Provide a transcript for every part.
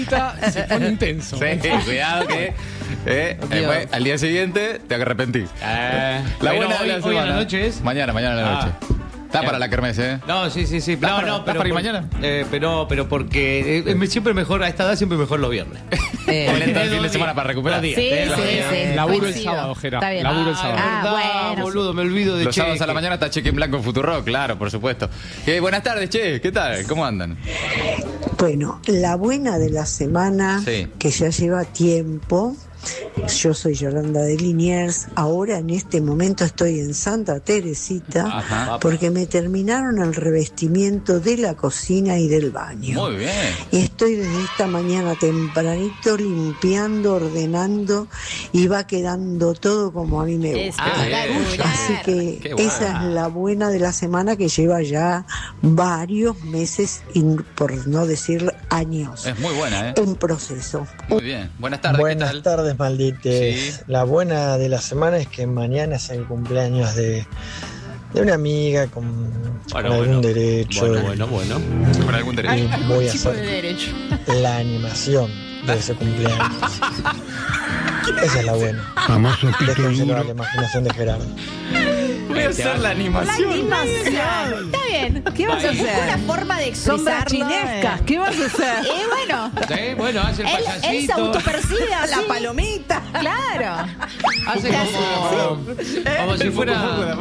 vuelta se pone intenso. Sí, cuidado que al día siguiente te arrepentís. La buena de la semana. Hoy en la noche es. Mañana a la noche. Está para la kermés, ¿eh? No, sí. ¿Estás para ir mañana? Pero porque siempre mejor, a esta edad siempre mejor los viernes. Ponle el fin de semana para recuperar. Sí. Laburo el sábado, Jera. Está bien. Laburo el sábado. Bueno, boludo, me olvido de Los Che. sábados a la mañana está Cheque en Blanco en Futurock, claro, por supuesto. Buenas tardes, Che, ¿qué tal? ¿Cómo andan? Bueno, la buena de la semana, Sí. que ya lleva tiempo. Yo soy Yolanda de Liniers. Ahora en este momento estoy en Santa Teresita. Ajá. Porque me terminaron el revestimiento de la cocina y del baño. Muy bien. Y estoy desde esta mañana tempranito limpiando, ordenando y va quedando todo como a mí me gusta. Así que Qué guay. esa es la buena de la semana, que lleva ya varios meses, por no decir años, Es muy buena, ¿eh? en proceso. Muy bien. Buenas tardes, ¿qué Buenas tal? tardes, maldites. Sí. La buena de la semana es que mañana es el cumpleaños de una amiga con algún derecho. Bueno. Con algún derecho. Y voy a tipo de hacer derecho. la animación de ese cumpleaños. Esa es la buena. Famoso pito Déjenselo a duro. la imaginación de Gerardo. Voy a hacer la animación. Está bien. ¿Qué vas a hacer? Una forma de Sombras expresarlo. chinescas, ¿qué vas a hacer? Bueno. Bueno, hace el Él se payasito. autopercibe así. La palomita. Claro. Hace como si fuera.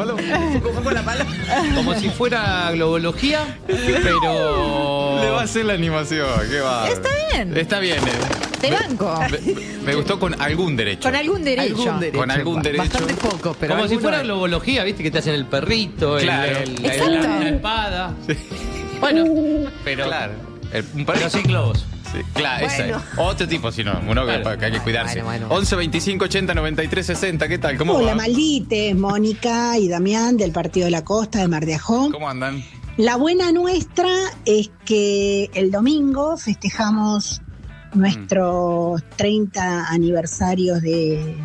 Como si fuera globología, pero. Le va a hacer la animación, qué va. Está bien. Está bien, Te banco. Me gustó con algún derecho. Con algún derecho. Con algún derecho. Bastante poco, pero Como si alguno fuera hay. globología, ¿viste? Que te hacen el perrito, Claro. Exacto. la espada. Bueno, pero. Claro. Un Pero perrito. sin globos. Sí, claro, ese. Bueno. Otro tipo, si no. Uno que, Claro. que hay que cuidarse. Bueno. 11 25 80 93 60. ¿Qué tal? ¿Cómo Hola, va? maldites, Mónica y Damián del Partido de la Costa de Mar de Ajó. ¿Cómo andan? La buena nuestra es que el domingo festejamos nuestros 30 aniversarios de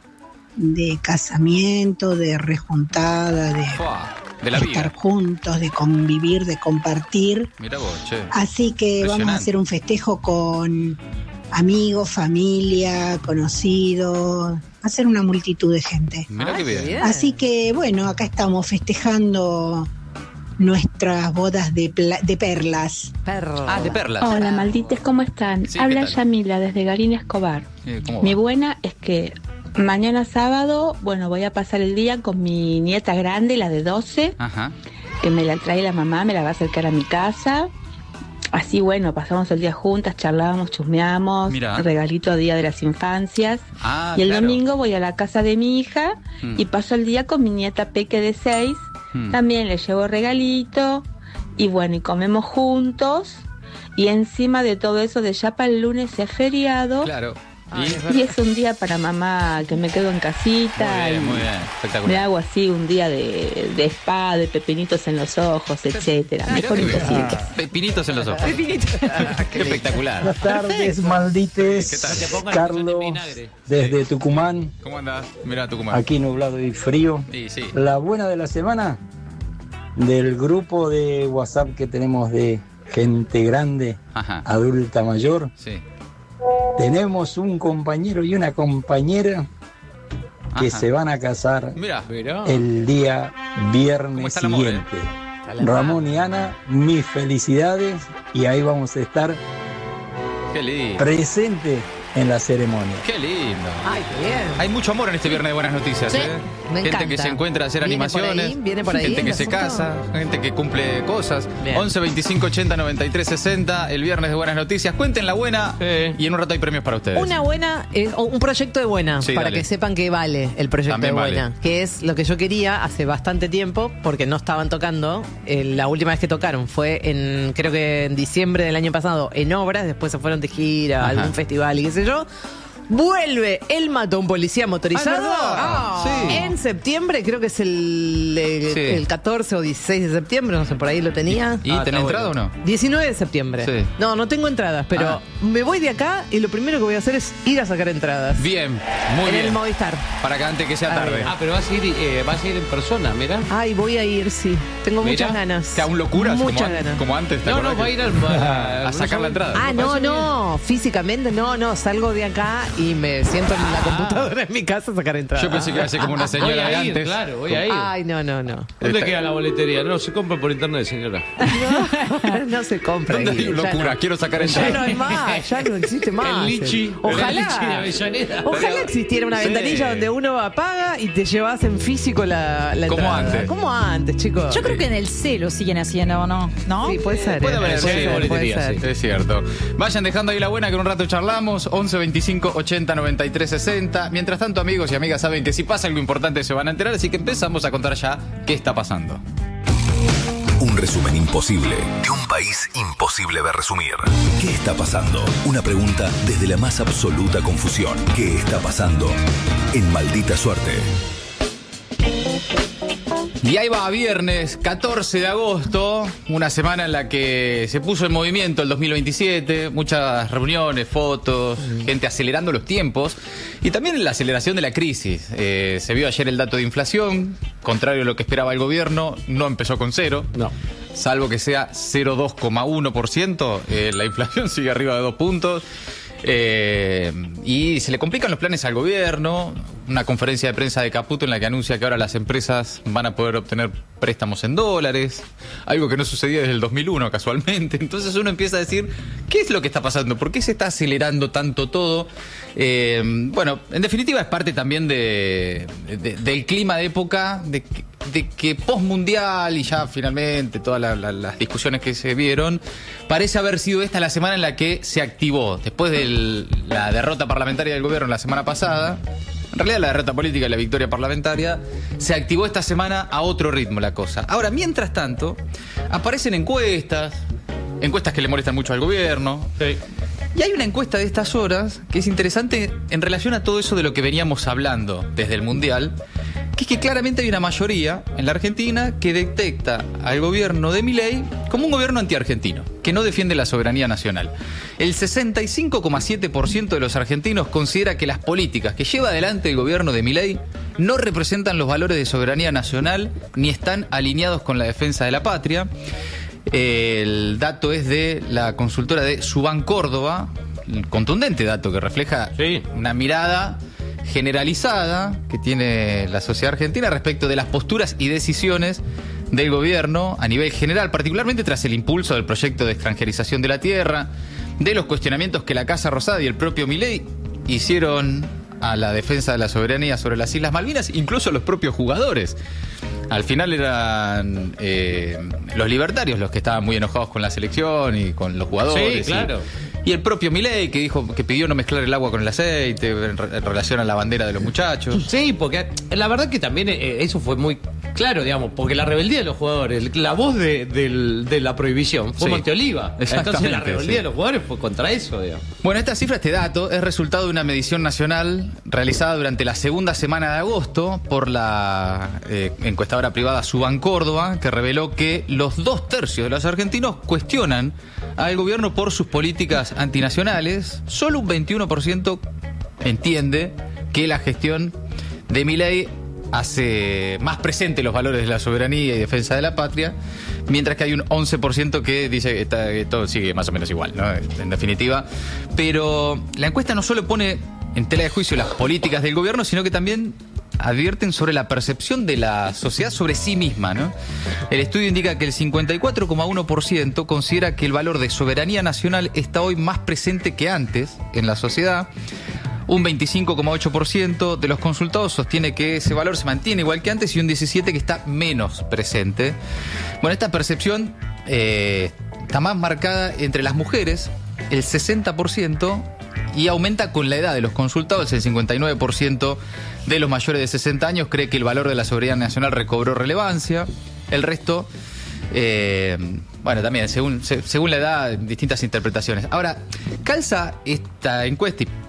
casamiento, de rejuntada, de Fua, de la estar vida. juntos, de convivir, de compartir. Mira vos, che. Así que vamos a Impresionante. hacer un festejo con amigos, familia, conocidos, hacer una multitud de gente. Mira qué bien. Así que bueno, acá estamos festejando nuestras bodas de perlas. Ah, de perlas. Hola, maldites, ¿cómo están? Sí, Habla ¿qué tal? Yamila desde Garín Escobar. ¿Cómo Mi va? buena es que mañana sábado, bueno, voy a pasar el día con mi nieta grande, la de 12, Ajá. que me la trae la mamá, me la va a acercar a mi casa. Así, bueno, pasamos el día juntas, charlamos, chusmeamos, Mirá. regalito Día de las Infancias. Ah, Y el claro. domingo voy a la casa de mi hija Mm. y paso el día con mi nieta Peque de 6. Mm. También le llevo regalito y bueno, y comemos juntos. Y encima de todo eso, de ya para el lunes es feriado. Claro. Y es un día para mamá que me quedo en casita. Muy bien, Me espectacular. hago así un día de spa, de pepinitos en los ojos, etcétera. Mirá Mejor qué bien. imposible. Pepinitos en los ojos. Qué espectacular. Buenas tardes, maldites. ¿Qué tal? Que pongan Carlos, vinagre. desde Tucumán, ¿Cómo andás? Mira Tucumán. aquí nublado y frío. Sí, sí. La buena de la semana, del grupo de WhatsApp que tenemos de gente grande, Ajá. adulta mayor, Sí. tenemos un compañero y una compañera que Ajá. se van a casar Mira. el día ¿Cómo viernes está el amor, siguiente. Ramón y Ana, mis felicidades y ahí vamos a estar Qué lindo. presentes en la ceremonia. Qué lindo. Ay, bien. Hay mucho amor en este viernes de buenas noticias, Sí, ¿eh? me Gente encanta. que se encuentra a hacer Viene por animaciones, ahí, viene por ahí gente el que se asunto. casa, gente que cumple cosas. Bien. 11 25 80 93 60, el viernes de buenas noticias. Cuenten la buena Sí. y en un rato hay premios para ustedes. Una buena, o un proyecto de buena, Sí, para dale. que sepan que vale el proyecto También de vale. buena, que es lo que yo quería hace bastante tiempo, porque no estaban tocando. La última vez que tocaron fue creo que en diciembre del año pasado, en Obras, después se fueron de gira, a Ajá. algún festival y qué sé yo. Vuelve El Mato, un policía motorizado. Sí. En septiembre, creo que es el 14 o 16 de septiembre, no sé, por ahí lo tenía. ¿Y tenés entrada o no? 19 de septiembre. Sí. No tengo entradas, pero me voy de acá y lo primero que voy a hacer es ir a sacar entradas. Bien, muy en bien. el Movistar. Para que antes que sea tarde. Pero vas a ir en persona, mira. Ay, voy a ir, sí. Tengo muchas ganas. ¿Te aún locuras? Muchas ganas. Como antes, ¿te acordás va a ir a sacar la entrada. No, físicamente no, salgo de acá y me siento en la computadora en mi casa a sacar entradas. Yo pensé que iba a ser como una señora de antes. Claro, voy a ir. Ay, no. ¿Dónde queda la boletería? No, se compra por internet, señora. No se compra. ¿Dónde hay locura? No. Quiero sacar Ya entrada. no hay más, ya no existe más. El lichi. Ojalá. El lichi de Avellaneda. Ojalá existiera una ventanilla donde uno apaga y te llevas en físico la Como entrada. antes. Como antes, chicos. Yo creo que en el C lo siguen haciendo, ¿o no? ¿No? Sí, puede ser. Puede haber, sí, boletería, sí. Es cierto. Vayan dejando ahí la buena que en un rato charlamos. 11 25 80 93 60. Mientras tanto, amigos y amigas saben que si pasa algo importante se van a enterar, así que empezamos a contar ya qué está pasando. Un resumen imposible de un país imposible de resumir. ¿Qué está pasando? Una pregunta desde la más absoluta confusión. ¿Qué está pasando? En Maldita Suerte. Y ahí va, viernes 14 de agosto, una semana en la que se puso en movimiento el 2027, muchas reuniones, fotos, gente acelerando los tiempos y también la aceleración de la crisis. Se vio ayer el dato de inflación, contrario a lo que esperaba el gobierno, no empezó con cero. No. Salvo que sea 0,2,1%, la inflación sigue arriba de 2 puntos. Y se le complican los planes al gobierno. Una conferencia de prensa de Caputo en la que anuncia que ahora las empresas van a poder obtener préstamos en dólares, algo que no sucedía desde el 2001 casualmente. Entonces uno empieza a decir, ¿qué es lo que está pasando? ¿Por qué se está acelerando tanto todo? Bueno, en definitiva es parte también del clima de época, de que postmundial y ya finalmente todas las discusiones que se vieron, parece haber sido esta la semana en la que se activó, después de la derrota parlamentaria del gobierno la semana pasada. En realidad la derrota política y la victoria parlamentaria, se activó esta semana a otro ritmo la cosa. Ahora, mientras tanto, aparecen encuestas que le molestan mucho al gobierno. Sí. Y hay una encuesta de estas horas que es interesante en relación a todo eso de lo que veníamos hablando desde el Mundial, que es que claramente hay una mayoría en la Argentina que detecta al gobierno de Milei como un gobierno antiargentino, que no defiende la soberanía nacional. El 65,7% de los argentinos considera que las políticas que lleva adelante el gobierno de Milei no representan los valores de soberanía nacional ni están alineados con la defensa de la patria. El dato es de la consultora de Subán Córdoba, un contundente dato que refleja una mirada generalizada que tiene la sociedad argentina respecto de las posturas y decisiones del gobierno a nivel general, particularmente tras el impulso del proyecto de extranjerización de la tierra, de los cuestionamientos que la Casa Rosada y el propio Milei hicieron a la defensa de la soberanía sobre las Islas Malvinas, incluso los propios jugadores. Al final eran los libertarios los que estaban muy enojados con la selección y con los jugadores. Sí, claro. Y el propio Milei que dijo que pidió no mezclar el agua con el aceite en relación a la bandera de los muchachos. Sí, porque la verdad que también eso fue muy claro, digamos, porque la rebeldía de los jugadores, la voz de la prohibición fue Monte Oliva. Entonces la rebeldía de los jugadores fue contra eso, digamos. Bueno, esta cifra, este dato, es resultado de una medición nacional realizada durante la segunda semana de agosto por la encuestadora privada Subán Córdoba, que reveló que los 2/3 de los argentinos cuestionan al gobierno por sus políticas antinacionales. Solo un 21% entiende que la gestión de Milei hace más presente los valores de la soberanía y defensa de la patria, mientras que hay un 11% que dice que todo sigue más o menos igual, ¿no? En definitiva. Pero la encuesta no solo pone en tela de juicio las políticas del gobierno, sino que también advierten sobre la percepción de la sociedad sobre sí misma, ¿no? El estudio indica que el 54,1% considera que el valor de soberanía nacional está hoy más presente que antes en la sociedad. Un 25,8% de los consultados sostiene que ese valor se mantiene igual que antes y un 17% que está menos presente. Bueno, esta percepción está más marcada entre las mujeres, el 60%, y aumenta con la edad de los consultados. El 59% de los mayores de 60 años cree que el valor de la soberanía nacional recobró relevancia. El resto, bueno, también según la edad, distintas interpretaciones. Ahora, calza esta encuesta y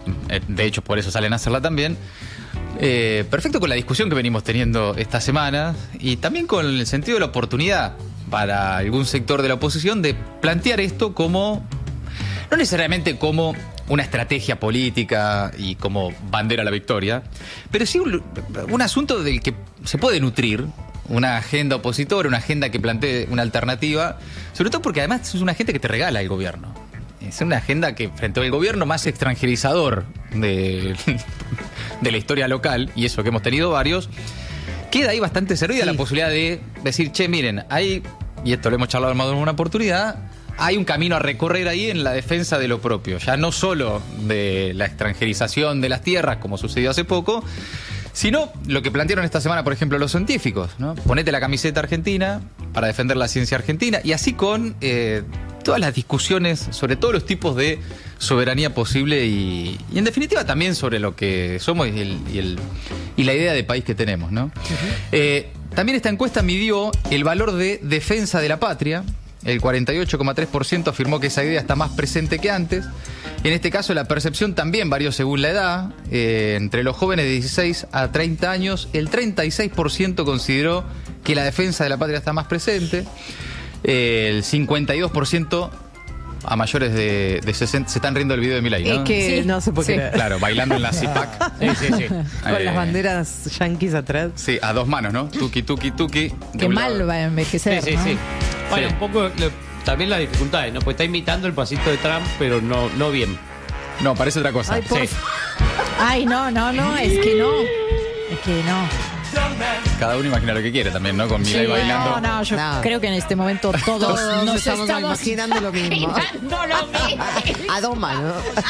de hecho por eso salen a hacerla también. Perfecto con la discusión que venimos teniendo esta semana y también con el sentido de la oportunidad para algún sector de la oposición de plantear esto como, no necesariamente como una estrategia política y como bandera a la victoria, pero sí un asunto del que se puede nutrir una agenda opositora, una agenda que plantee una alternativa, sobre todo porque además es una agenda que te regala el gobierno. Es una agenda que frente al gobierno más extranjerizador de la historia local, y eso que hemos tenido varios, queda ahí bastante servida la posibilidad de decir, che, miren, hay, y esto lo hemos charlado en más de una oportunidad, hay un camino a recorrer ahí en la defensa de lo propio, ya no solo de la extranjerización de las tierras, como sucedió hace poco, sino lo que plantearon esta semana, por ejemplo, los científicos, ¿no? Ponete la camiseta argentina para defender la ciencia argentina, y así con todas las discusiones sobre todos los tipos de soberanía posible y en definitiva también sobre lo que somos y la idea de país que tenemos, ¿no? También esta encuesta midió el valor de defensa de la patria. El 48,3% afirmó que esa idea está más presente que antes. En este caso la percepción también varió según la edad. Entre los jóvenes de 16 a 30 años, el 36% consideró que la defensa de la patria está más presente. El 52% a mayores de 60 se están riendo del video de Milei, ¿no? Es que no se puede creer. Claro, bailando en la CIPAC. Sí. Con las banderas yanquis atrás. Sí, a dos manos, ¿no? Tuki, tuki, tuki. Qué mal va a envejecer. Sí. Bueno, un poco también las dificultades, ¿no? Pues está imitando el pasito de Trump, pero no bien. No, parece otra cosa. Ay, no, es que no. Es que no. Cada uno imagina lo que quiere también, ¿no? Con Milei bailando. No, yo creo que en este momento todos nos estamos imaginando lo mismo. A dos manos.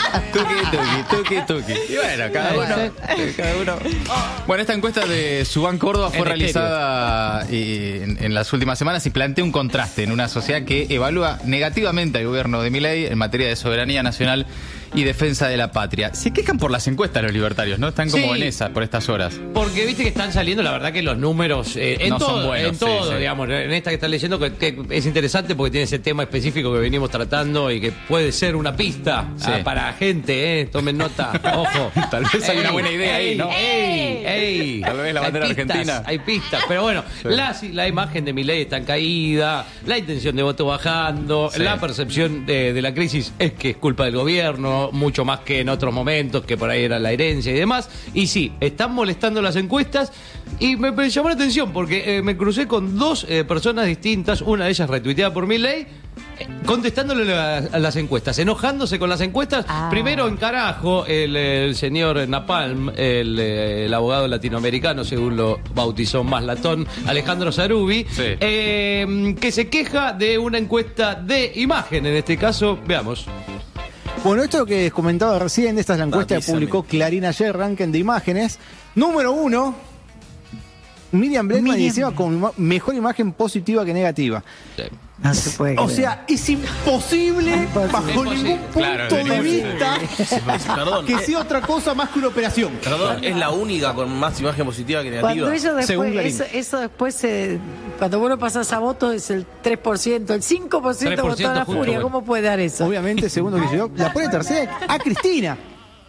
Tuki. Y bueno, cada uno. Bueno, esta encuesta de Subán Córdoba fue realizada en las últimas semanas y plantea un contraste en una sociedad que evalúa negativamente al gobierno de Milei en materia de soberanía nacional y defensa de la patria. Se quejan por las encuestas los libertarios, ¿no? Están como en esa por estas horas. Porque viste que están saliendo, la verdad que los números en no todo, son buenos, en todo, sí. Digamos, en esta que están leyendo que es interesante porque tiene ese tema específico que venimos tratando y que puede ser una pista para gente, tomen nota, ojo. Tal vez hay una buena idea ahí, ¿no? Tal vez la bandera argentina. Hay pistas, pero bueno, la imagen de Milei está en caída, la intención de voto bajando, la percepción de la crisis es que es culpa del gobierno, mucho más que en otros momentos, que por ahí era la herencia y demás. Y sí, están molestando las encuestas y me llamó la atención porque me crucé con dos personas distintas, una de ellas retuiteada por Milei, contestándole a las encuestas, enojándose con las encuestas. Primero en carajo el señor Napalm, el abogado latinoamericano, según lo bautizó más latón, Alejandro Zarubi, que se queja de una encuesta de imagen, en este caso, veamos. Bueno, esto que comentaba recién, esta es la encuesta que publicó Clarín ayer, ranking de imágenes. Número 1, Miriam Bregman y encima con mejor imagen positiva que negativa. No se puede creer. O sea, es imposible bajo ningún punto de vista que sea otra cosa más que una operación. Perdón, es la única con más imagen positiva que negativa. Cuando eso después, cuando vos lo pasás a votos es el 3%, el 5% votó a la furia. Bueno. ¿Cómo puede dar eso? Obviamente, segundo que llegó, la pone tercera a Cristina.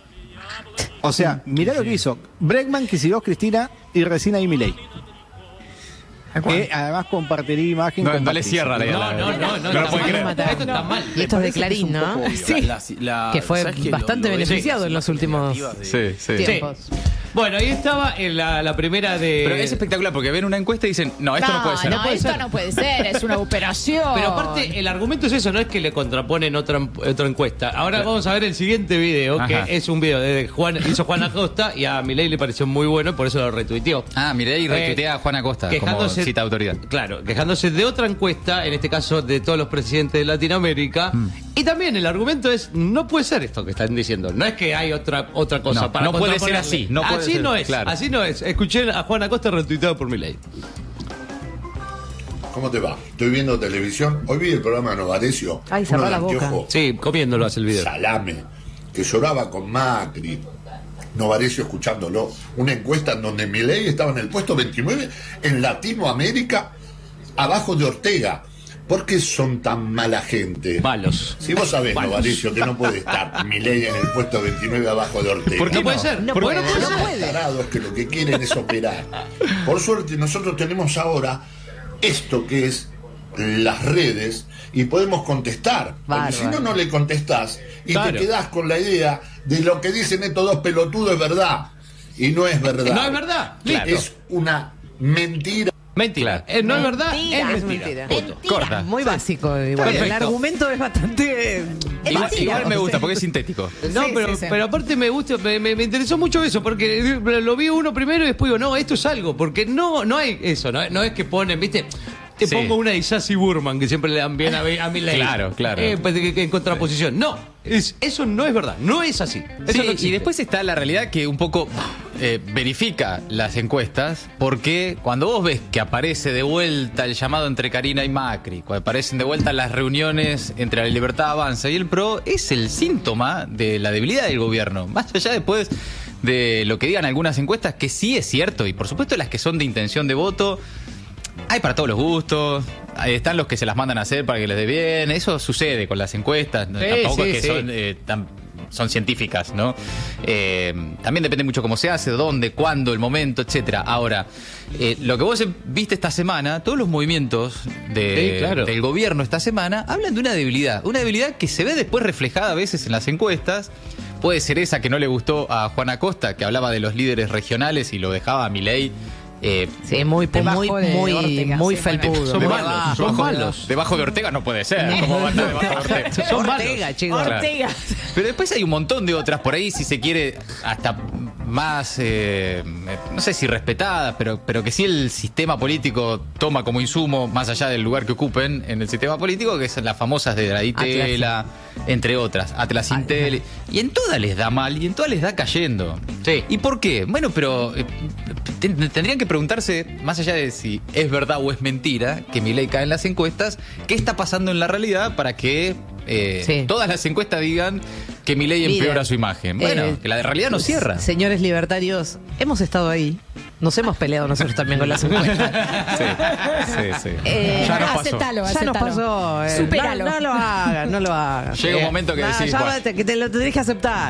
O sea, mirá lo que hizo Bregman, que siguió a Cristina y recién ahí Milei. Que además compartiría imagen. No le cierra No lo puede creer. Esto está mal. Y esto es de Clarín, ¿no? Sí. Que fue bastante beneficiado en los últimos tiempos. Bueno, ahí estaba la primera de... Pero es espectacular porque ven una encuesta y dicen, no, esto no puede ser. No puede ser, es una operación. Pero aparte, el argumento es eso, no es que le contraponen otra encuesta. Ahora vamos a ver el siguiente video, que es un video de hizo Juan Acosta y a Milei le pareció muy bueno y por eso lo retuiteó. Milei retuitea a Juan Acosta como cita autoridad. Claro, quejándose de otra encuesta, en este caso de todos los presidentes de Latinoamérica. Y también el argumento es, no puede ser esto que están diciendo. No es que hay otra cosa para no puede ser así. Así no es, claro. Así no es. Escuché a Juan Acosta retuiteado por Milei. ¿Cómo te va? Estoy viendo televisión. Hoy vi el programa de Novarecio. Ay, cerró la boca. Sí, comiéndolo hace el video. Salame, que lloraba con Macri. Novarecio escuchándolo. Una encuesta en donde Milei estaba en el puesto 29 en Latinoamérica, abajo de Ortega. ¿Por qué son tan mala gente? Malos. Si vos sabés, Novarecio, que no puede estar Milei en el puesto 29 abajo de Ortega. ¿Por qué no puede ser? No puede. Tarados que lo que quieren es operar. Por suerte, nosotros tenemos ahora esto que es las redes y podemos contestar. Porque si no, no le contestás y te quedás con la idea de lo que dicen estos dos pelotudos es verdad. Y no es verdad. No es verdad. Claro. Es una mentira. Mentira. No es verdad, es mentira. Corta. Muy básico. Igual. El argumento es bastante... Igual me gusta porque es sintético. No, pero aparte me gusta, me interesó mucho eso, porque lo vi uno primero y después digo, no, esto es algo, porque no hay eso, no es que ponen, ¿viste? Te pongo una de Sassy Burman, que siempre le dan bien a Milei. Claro. En contraposición. No, eso no es verdad, no es así. Eso no y después está la realidad que un poco verifica las encuestas, porque cuando vos ves que aparece de vuelta el llamado entre Karina y Macri, cuando aparecen de vuelta las reuniones entre la Libertad Avanza y el PRO, es el síntoma de la debilidad del gobierno. Más allá después de lo que digan algunas encuestas, que sí es cierto, y por supuesto las que son de intención de voto, hay para todos los gustos, están los que se las mandan a hacer para que les dé bien, eso sucede con las encuestas, tampoco es que son científicas, ¿no? También depende mucho cómo se hace, dónde, cuándo, el momento, etcétera. Ahora, lo que vos viste esta semana, todos los movimientos del gobierno esta semana hablan de una debilidad que se ve después reflejada a veces en las encuestas. Puede ser esa que no le gustó a Juan Acosta, que hablaba de los líderes regionales y lo dejaba a Milei. Muy felpudo. Son malos. Debajo de Ortega no puede ser. ¿Cómo va a estar debajo de Ortega? Son Ortega, chicos. Ortega. Pero después hay un montón de otras por ahí, si se quiere, hasta más, no sé si respetadas, pero que sí el sistema político toma como insumo, más allá del lugar que ocupen en el sistema político, que son las famosas de la Itela, entre otras, Atlas Intel. Y en todas les da mal y en todas les da cayendo. Sí. ¿Y por qué? Bueno, pero tendrían que preguntarse, más allá de si es verdad o es mentira que Milei cae en las encuestas, ¿qué está pasando en la realidad para que todas las encuestas digan que Milei empeora su imagen? Bueno, que la de realidad no cierra. Señores libertarios, hemos estado ahí. Nos hemos peleado nosotros también con las encuestas. Sí. Ya nos pasó. Supéralo. No lo hagan. Llega un momento que decís... que te lo tenés que aceptar.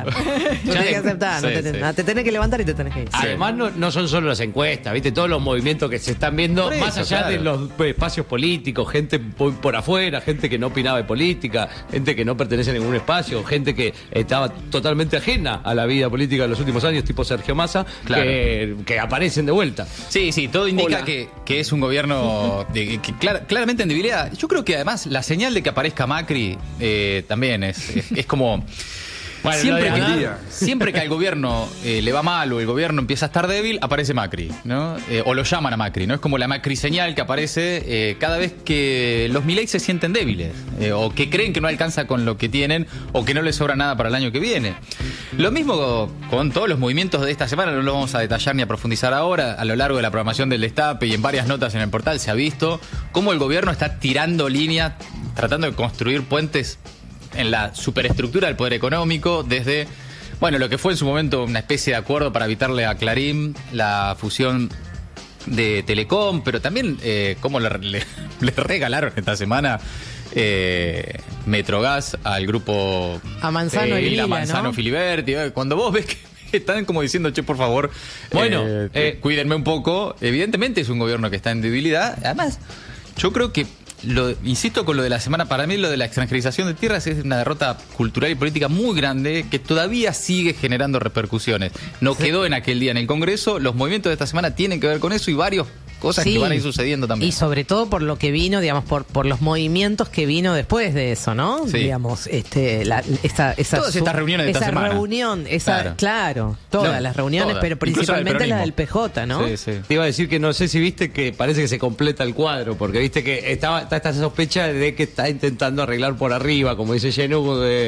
Te tenés que levantar y te tenés que ir. Además, no son solo las encuestas, ¿viste? Todos los movimientos que se están viendo, más allá de los espacios políticos, gente por afuera, gente que no opinaba de política, gente que no pertenece a ningún espacio, gente que estaba totalmente ajena a la vida política de los últimos años, tipo Sergio Massa, que aparecen de vuelta. Sí, todo indica que es un gobierno claramente en debilidad. Yo creo que además la señal de que aparezca Macri también es como... Bueno, siempre que al gobierno le va mal o el gobierno empieza a estar débil, aparece Macri, ¿no? O lo llaman a Macri, ¿no? Es como la Macri señal que aparece cada vez que los Milei se sienten débiles o que creen que no alcanza con lo que tienen o que no les sobra nada para el año que viene. Lo mismo con todos los movimientos de esta semana, no lo vamos a detallar ni a profundizar ahora. A lo largo de la programación del Destape y en varias notas en el portal se ha visto cómo el gobierno está tirando líneas, tratando de construir puentes en la superestructura del poder económico, desde, lo que fue en su momento una especie de acuerdo para evitarle a Clarín la fusión de Telecom, pero también cómo le regalaron esta semana Metrogas al grupo a Manzano y Lila, Manzano, ¿no? Filiberti. Cuando vos ves que están como diciendo, che, por favor, cuídenme un poco, evidentemente es un gobierno que está en debilidad. Además, yo creo que insisto con lo de la semana, para mí lo de la extranjerización de tierras es una derrota cultural y política muy grande que todavía sigue generando repercusiones. No quedó en aquel día en el Congreso, los movimientos de esta semana tienen que ver con eso y varios cosas que van a ir sucediendo también. Y sobre todo por lo que vino, digamos, por los movimientos que vino después de eso, ¿no? Sí. Digamos, todas estas reuniones de esta semana. Todas las reuniones, pero principalmente la del PJ, ¿no? Sí. Te iba a decir que no sé si viste que parece que se completa el cuadro, porque viste que está esta sospecha de que está intentando arreglar por arriba, como dice Yenú,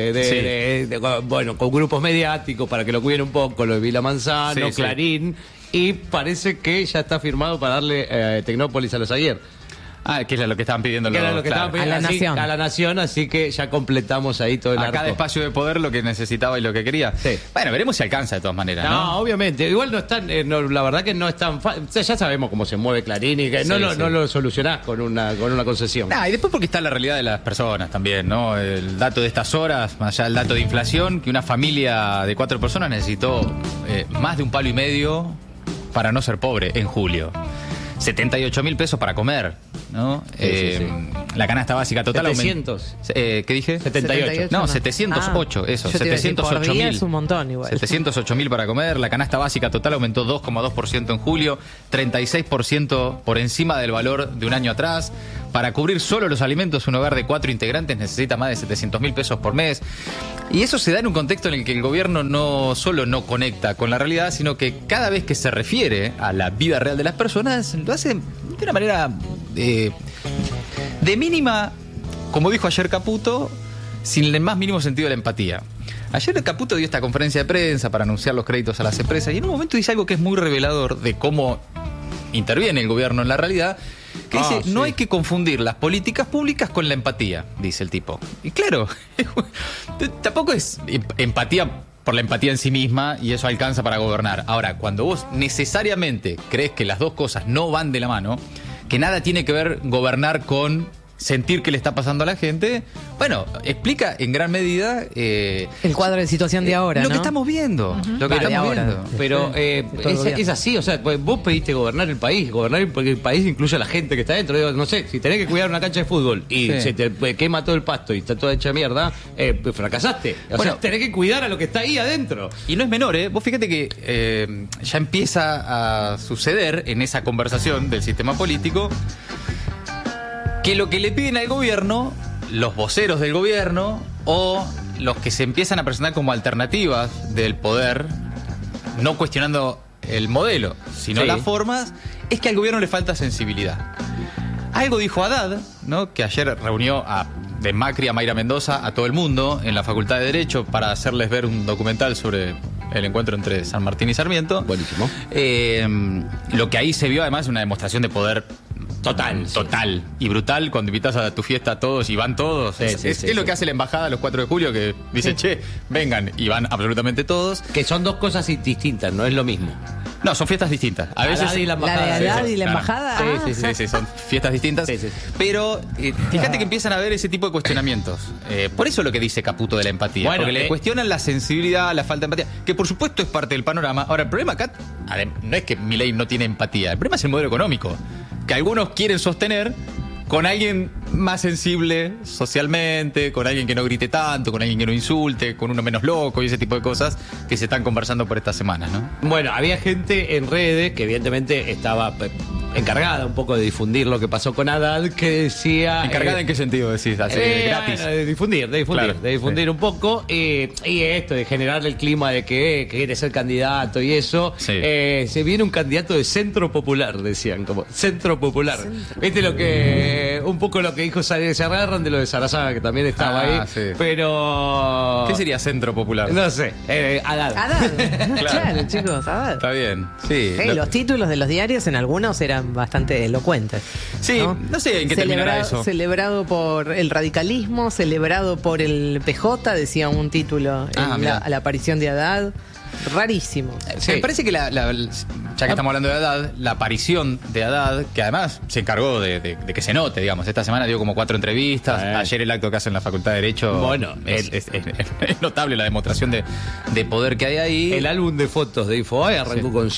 con grupos mediáticos para que lo cuiden un poco, lo de Vila Manzano, Clarín. Y parece que ya está firmado para darle Tecnópolis a los ayer. Que es lo que estaban pidiendo. Que era lo que estaban pidiendo a la nación, así que ya completamos ahí todo el arco. A cada espacio de poder lo que necesitaba y lo que quería. Sí. Bueno, veremos si alcanza de todas maneras, ¿no? Obviamente. Igual no están, la verdad que no es tan fácil. O sea, ya sabemos cómo se mueve Clarín y que no lo solucionás con una concesión. Y después porque está la realidad de las personas también, ¿no? El dato de estas horas, más allá del dato de inflación, que una familia de 4 personas necesitó más de $1,5 palo para no ser pobre en julio. 78.000 pesos para comer, ¿no? La canasta básica total 700. ¿Qué dije? 78. No, 708, eso. 708.000. Es un montón igual. 708.000 para comer. La canasta básica total aumentó 2,2% en julio, 36% por encima del valor de un año atrás. Para cubrir solo los alimentos, un hogar de 4 integrantes necesita más de 700.000 pesos por mes. Y eso se da en un contexto en el que el gobierno no solo no conecta con la realidad, sino que cada vez que se refiere a la vida real de las personas, lo hace de una manera de mínima, como dijo ayer Caputo, sin el más mínimo sentido de la empatía. Ayer Caputo dio esta conferencia de prensa para anunciar los créditos a las empresas y en un momento dice algo que es muy revelador de cómo interviene el gobierno en la realidad, que dice, no hay que confundir las políticas públicas con la empatía, dice el tipo. Y claro, tampoco es empatía por la empatía en sí misma y eso alcanza para gobernar. Ahora, cuando vos necesariamente crees que las dos cosas no van de la mano, que nada tiene que ver gobernar con sentir qué le está pasando a la gente, bueno, explica en gran medida el cuadro de situación de ahora, lo ¿no? que estamos viendo, lo que estamos viendo. Pero es así, o sea, pues vos pediste gobernar el país, porque el país incluye a la gente que está dentro. Digo, no sé, si tenés que cuidar una cancha de fútbol y se te quema todo el pasto y está toda hecha mierda, pues fracasaste. O sea, tenés que cuidar a lo que está ahí adentro. Y no es menor, vos fíjate que ya empieza a suceder en esa conversación del sistema político que lo que le piden al gobierno, los voceros del gobierno o los que se empiezan a presentar como alternativas del poder, no cuestionando el modelo, sino las formas, es que al gobierno le falta sensibilidad. Algo dijo Haddad, ¿no? Que ayer reunió de Macri a Mayra Mendoza a todo el mundo en la Facultad de Derecho para hacerles ver un documental sobre el encuentro entre San Martín y Sarmiento. Buenísimo. Lo que ahí se vio además es una demostración de poder total y brutal cuando invitas a tu fiesta a todos y van todos. Es lo que hace la embajada los 4 de julio, que dice, che, vengan, y van absolutamente todos. Que son dos cosas distintas, no es lo mismo. No, son fiestas distintas. A veces la de Haddad y la embajada. Sí, son fiestas distintas. Pero fíjate que empiezan a haber ese tipo de cuestionamientos. Por eso lo que dice Caputo de la empatía. Bueno, porque le cuestionan la sensibilidad, la falta de empatía, que por supuesto es parte del panorama. Ahora, el problema acá no es que Milei no tiene empatía. El problema es el modelo económico, que algunos quieren sostener con alguien más sensible socialmente, con alguien que no grite tanto, con alguien que no insulte, con uno menos loco y ese tipo de cosas que se están conversando por estas semanas, ¿no? Bueno, había gente en redes que evidentemente estaba encargada un poco de difundir lo que pasó con Haddad, que decía... ¿Encargada en qué sentido decís? ¿Gratis? De difundir un poco, y esto, de generar el clima de que quiere ser candidato y eso. Se viene un candidato de Centro Popular, decían, como Centro Popular. ¿Viste lo que... un poco lo que dijo, se agarran de lo de Sarazaga, que también estaba ahí, pero... ¿Qué sería Centro Popular? No sé, Haddad. Claro, chicos, Haddad. Está bien, sí. Los títulos de los diarios en algunos eran bastante elocuentes. Sí, no sé en qué terminará eso. Celebrado por el radicalismo, celebrado por el PJ, decía un título a la aparición de Haddad. Rarísimo. Me parece que ya que estamos hablando de Haddad, la aparición de Haddad, que además se encargó de que se note, digamos, esta semana dio como 4 entrevistas, ayer el acto que hace en la Facultad de Derecho, bueno, es notable la demostración de poder que hay ahí. El álbum de fotos de Infobae arrancó con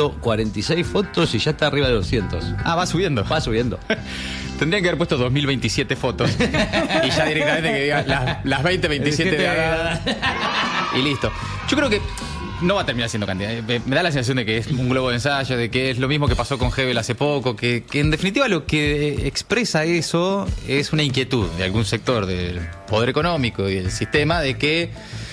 146 fotos y ya está arriba de 200. Va subiendo. Tendrían que haber puesto 2027 fotos y ya directamente que diga las 2027 de Haddad y listo. Yo creo que no va a terminar siendo cantidad. Me da la sensación de que es un globo de ensayo, de que es lo mismo que pasó con Hebel hace poco, que en definitiva lo que expresa eso es una inquietud de algún sector del poder económico y del sistema de que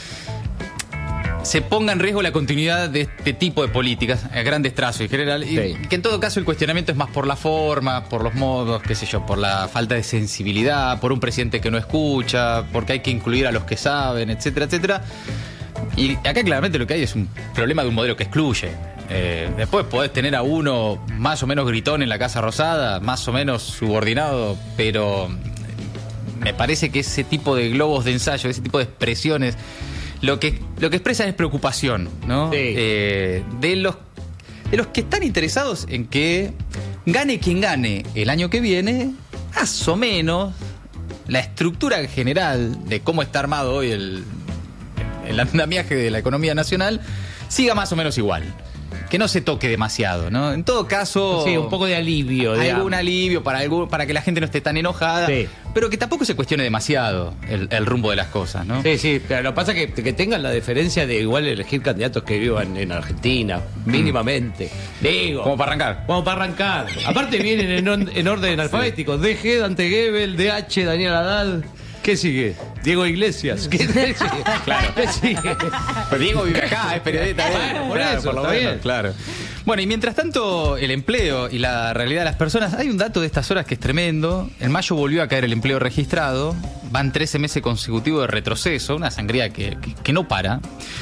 se ponga en riesgo la continuidad de este tipo de políticas a grandes trazos en general, y que en todo caso el cuestionamiento es más por la forma, por los modos, qué sé yo, por la falta de sensibilidad, por un presidente que no escucha, porque hay que incluir a los que saben, etcétera, etcétera. Y acá claramente lo que hay es un problema de un modelo que excluye. Después podés tener a uno más o menos gritón en la Casa Rosada, más o menos subordinado, pero me parece que ese tipo de globos de ensayo, ese tipo de expresiones, lo que expresan es preocupación, ¿no? Sí. De los que están interesados en que gane quien gane el año que viene, más o menos la estructura general de cómo está armado hoy el andamiaje de la economía nacional siga más o menos igual. Que no se toque demasiado, ¿no? En todo caso... Sí, un poco de alivio. Algún alivio para que la gente no esté tan enojada, sí, pero que tampoco se cuestione demasiado el rumbo de las cosas, ¿no? Sí, pero lo que pasa es que tengan la deferencia de igual elegir candidatos que vivan en Argentina, mínimamente. Digo. Como para arrancar. Aparte vienen en orden alfabético. DG, Dante Gebel, DH, Daniel Haddad. ¿Qué sigue? Diego Iglesias. ¿Qué sigue? Claro. ¿Qué sigue? Pues Diego vive acá, es periodista. Bueno, por claro, eso, por lo está menos, bien. claro. Bueno, y mientras tanto, el empleo y la realidad de las personas, hay un dato de estas horas que es tremendo. En mayo volvió a caer el empleo registrado. Van 13 meses consecutivos de retroceso, una sangría que no para.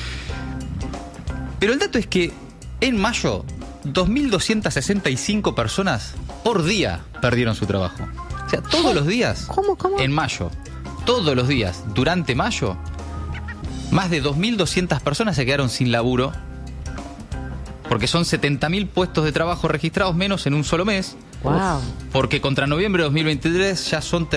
Pero el dato es que en mayo, 2.265 personas por día perdieron su trabajo. O sea, todos los días. ¿Cómo? En mayo. Todos los días, durante mayo, más de 2.200 personas se quedaron sin laburo, porque son 70.000 puestos de trabajo registrados menos en un solo mes. Wow. Porque contra noviembre de 2023 ya son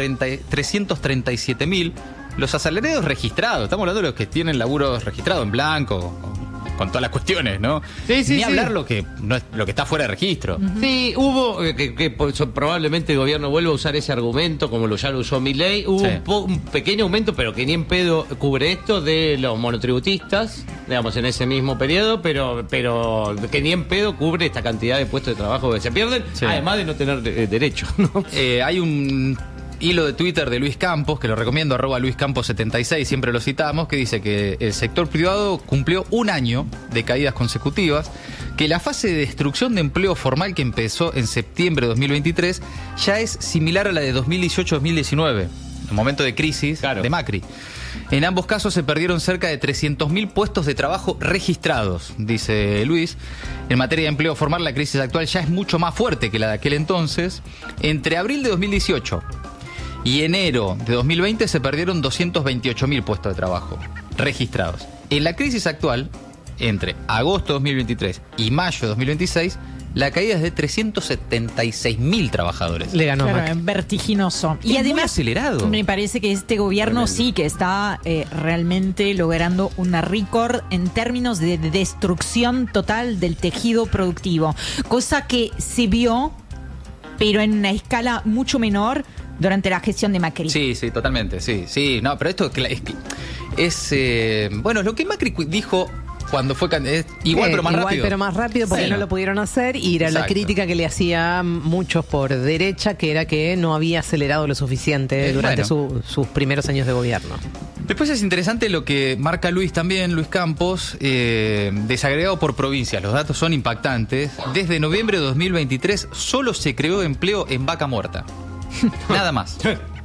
337.000 los asalariados registrados. Estamos hablando de los que tienen laburos registrados en blanco, con todas las cuestiones, ¿no? Sí, Ni hablar lo que está fuera de registro. Sí, hubo que probablemente el gobierno vuelva a usar ese argumento como ya lo usó Milei. Hubo un pequeño aumento, pero que ni en pedo cubre esto, de los monotributistas, digamos, en ese mismo periodo, pero que ni en pedo cubre esta cantidad de puestos de trabajo que se pierden, además de no tener derecho, ¿no? Hay un hilo de Twitter de Luis Campos, que lo recomiendo, @LuisCampos76, siempre lo citamos, que dice que el sector privado cumplió un año de caídas consecutivas, que la fase de destrucción de empleo formal que empezó en septiembre de 2023 ya es similar a la de 2018-2019, el momento de crisis de Macri. En ambos casos se perdieron cerca de 300.000 puestos de trabajo registrados, dice Luis. En materia de empleo formal, la crisis actual ya es mucho más fuerte que la de aquel entonces. Entre abril de 2018 y enero de 2020 se perdieron 228.000 puestos de trabajo registrados. En la crisis actual, entre agosto de 2023 y mayo de 2026, la caída es de 376.000 trabajadores. Le ganó Macri. Vertiginoso. Y además, muy acelerado. Me parece que este gobierno sí que está realmente logrando una récord en términos de destrucción total del tejido productivo. Cosa que se vio, pero en una escala mucho menor, durante la gestión de Macri. Sí, totalmente, sí. No, pero esto es bueno, lo que Macri dijo cuando fue igual pero más rápido porque no lo pudieron hacer, y era la crítica que le hacían muchos por derecha, que era que no había acelerado lo suficiente durante sus primeros años de gobierno. Después es interesante lo que marca Luis Campos, desagregado por provincias. Los datos son impactantes. Desde noviembre de 2023 solo se creó empleo en Vaca Muerta. Nada más.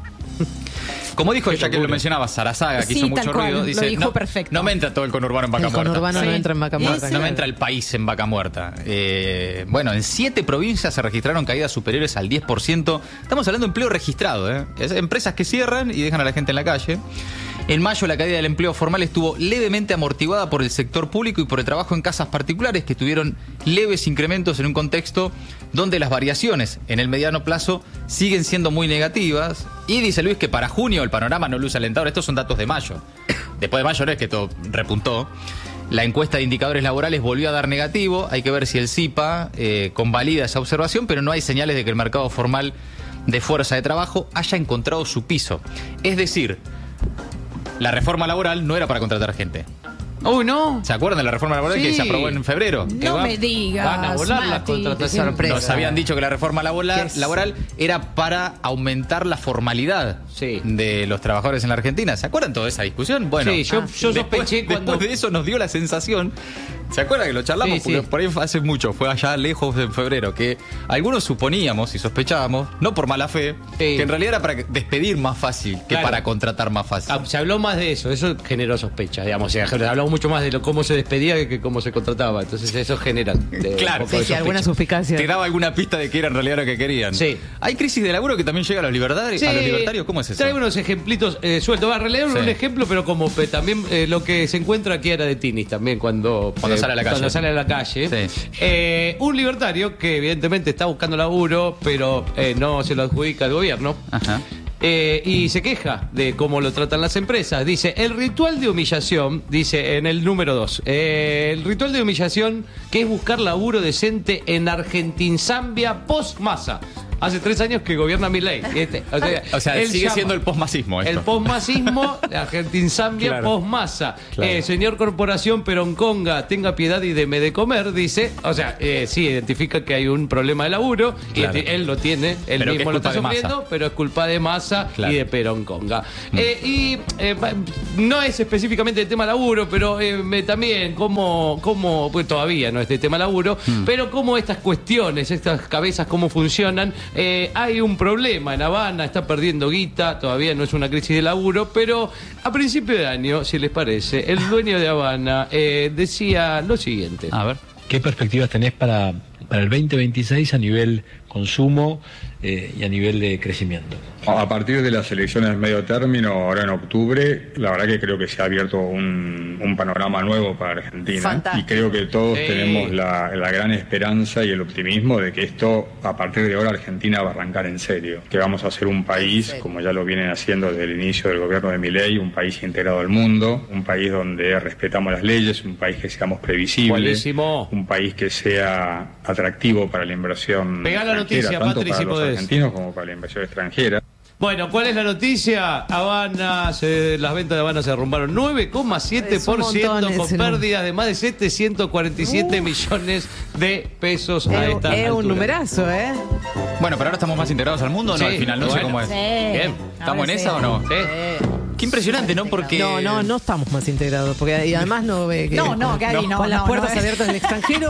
Como dijo, ya que lo mencionaba, Sarazaga, que hizo mucho ruido, dice, no me entra todo el conurbano en Vaca Muerta. El conurbano no entra en Vaca Muerta. No me entra el país en Vaca Muerta. Bueno, en 7 provincias se registraron caídas superiores al 10%. Estamos hablando de empleo registrado, Es empresas que cierran y dejan a la gente en la calle. En mayo la caída del empleo formal estuvo levemente amortiguada por el sector público y por el trabajo en casas particulares, que tuvieron leves incrementos en un contexto donde las variaciones en el mediano plazo siguen siendo muy negativas. Y dice Luis que para junio el panorama no luce alentador. Estos son datos de mayo. Después de mayo no es que todo repuntó. La encuesta de indicadores laborales volvió a dar negativo. Hay que ver si el CIPA convalida esa observación, pero no hay señales de que el mercado formal de fuerza de trabajo haya encontrado su piso. Es decir, la reforma laboral no era para contratar gente. Uy, no. ¿Se acuerdan de la reforma laboral que se aprobó en febrero? No me digas. Van a volar las contrataciones. Nos habían dicho que la reforma laboral era para aumentar la formalidad de los trabajadores en la Argentina. ¿Se acuerdan toda esa discusión? Bueno, sí, yo sospeché después de eso nos dio la sensación ¿Se acuerdan que lo charlamos? Sí, Porque sí. por ahí hace mucho, fue allá lejos en febrero, que algunos suponíamos y sospechábamos, no por mala fe, que en realidad era para despedir más fácil que para contratar más fácil. Se habló más de eso generó sospechas, digamos. Se habló mucho más de cómo se despedía que cómo se contrataba. Entonces eso genera claro, un poco de alguna suspicacia. Te daba alguna pista de que era en realidad lo que querían. Sí. Hay crisis de laburo que también llega a los libertarios. Sí. ¿A los libertarios? ¿Cómo es eso? Traigo unos ejemplitos sueltos. Va a releer un ejemplo, pero como también lo que se encuentra aquí era de Tinis también cuando sale a la calle. Cuando sale a la calle. Sí. Un libertario que evidentemente está buscando laburo, pero no se lo adjudica al gobierno. Ajá. Y se queja de cómo lo tratan las empresas. Dice, el ritual de humillación, dice en el número 2, el ritual de humillación que es buscar laburo decente en Argentinzambia post-masa. Hace 3 años que gobierna Milei. O sea, sigue siendo el postmasismo esto. El postmasismo, Argentinzambia, claro. postmasa. Claro. Señor Corporación Peronconga, tenga piedad y deme de comer, dice. O sea, sí, identifica que hay un problema de laburo. Claro. Y él lo tiene, él Pero mismo que lo es culpa está de sufriendo, Massa. pero es culpa de Massa Claro. y de Peronconga. No es específicamente el tema laburo, pero también pues todavía no es de tema laburo, pero cómo estas cuestiones, estas cabezas, cómo funcionan. Hay un problema en Habana, está perdiendo guita, todavía no es una crisis de laburo, pero a principio de año, si les parece, el dueño de Habana decía lo siguiente. A ver. ¿Qué perspectivas tenés para el 2026 a nivel consumo y a nivel de crecimiento? A partir de las elecciones de medio término, ahora en octubre, la verdad que creo que se ha abierto un panorama nuevo para Argentina. Fantástico. Y creo que todos Sí. tenemos la gran esperanza y el optimismo de que esto, a partir de ahora, Argentina va a arrancar en serio. Que vamos a ser un país, como ya lo vienen haciendo desde el inicio del gobierno de Milei, un país integrado al mundo, un país donde respetamos las leyes, un país que seamos previsibles, Buenísimo. un país que sea atractivo para la inversión Pegá la extranjera, noticia, tanto Patri, para si los podés. argentinos como para la inversión extranjera. Bueno, ¿cuál es la noticia? Habana, las ventas de Habana se derrumbaron 9,7% Es un montón, con ese pérdidas de más de 747 millones de pesos a esta Es un altura. numerazo, ¿eh? Bueno, pero ahora estamos más integrados al mundo, ¿o no? Sí, Al final, no sé bueno. cómo es. Sí. Bien. ¿Estamos Ahora en sí. esa o no? ¿Sí? Qué impresionante, ¿no? Porque... No estamos más integrados. Porque y además no ve que. No, Gaby, no, con las no, puertas no. abiertas del extranjero.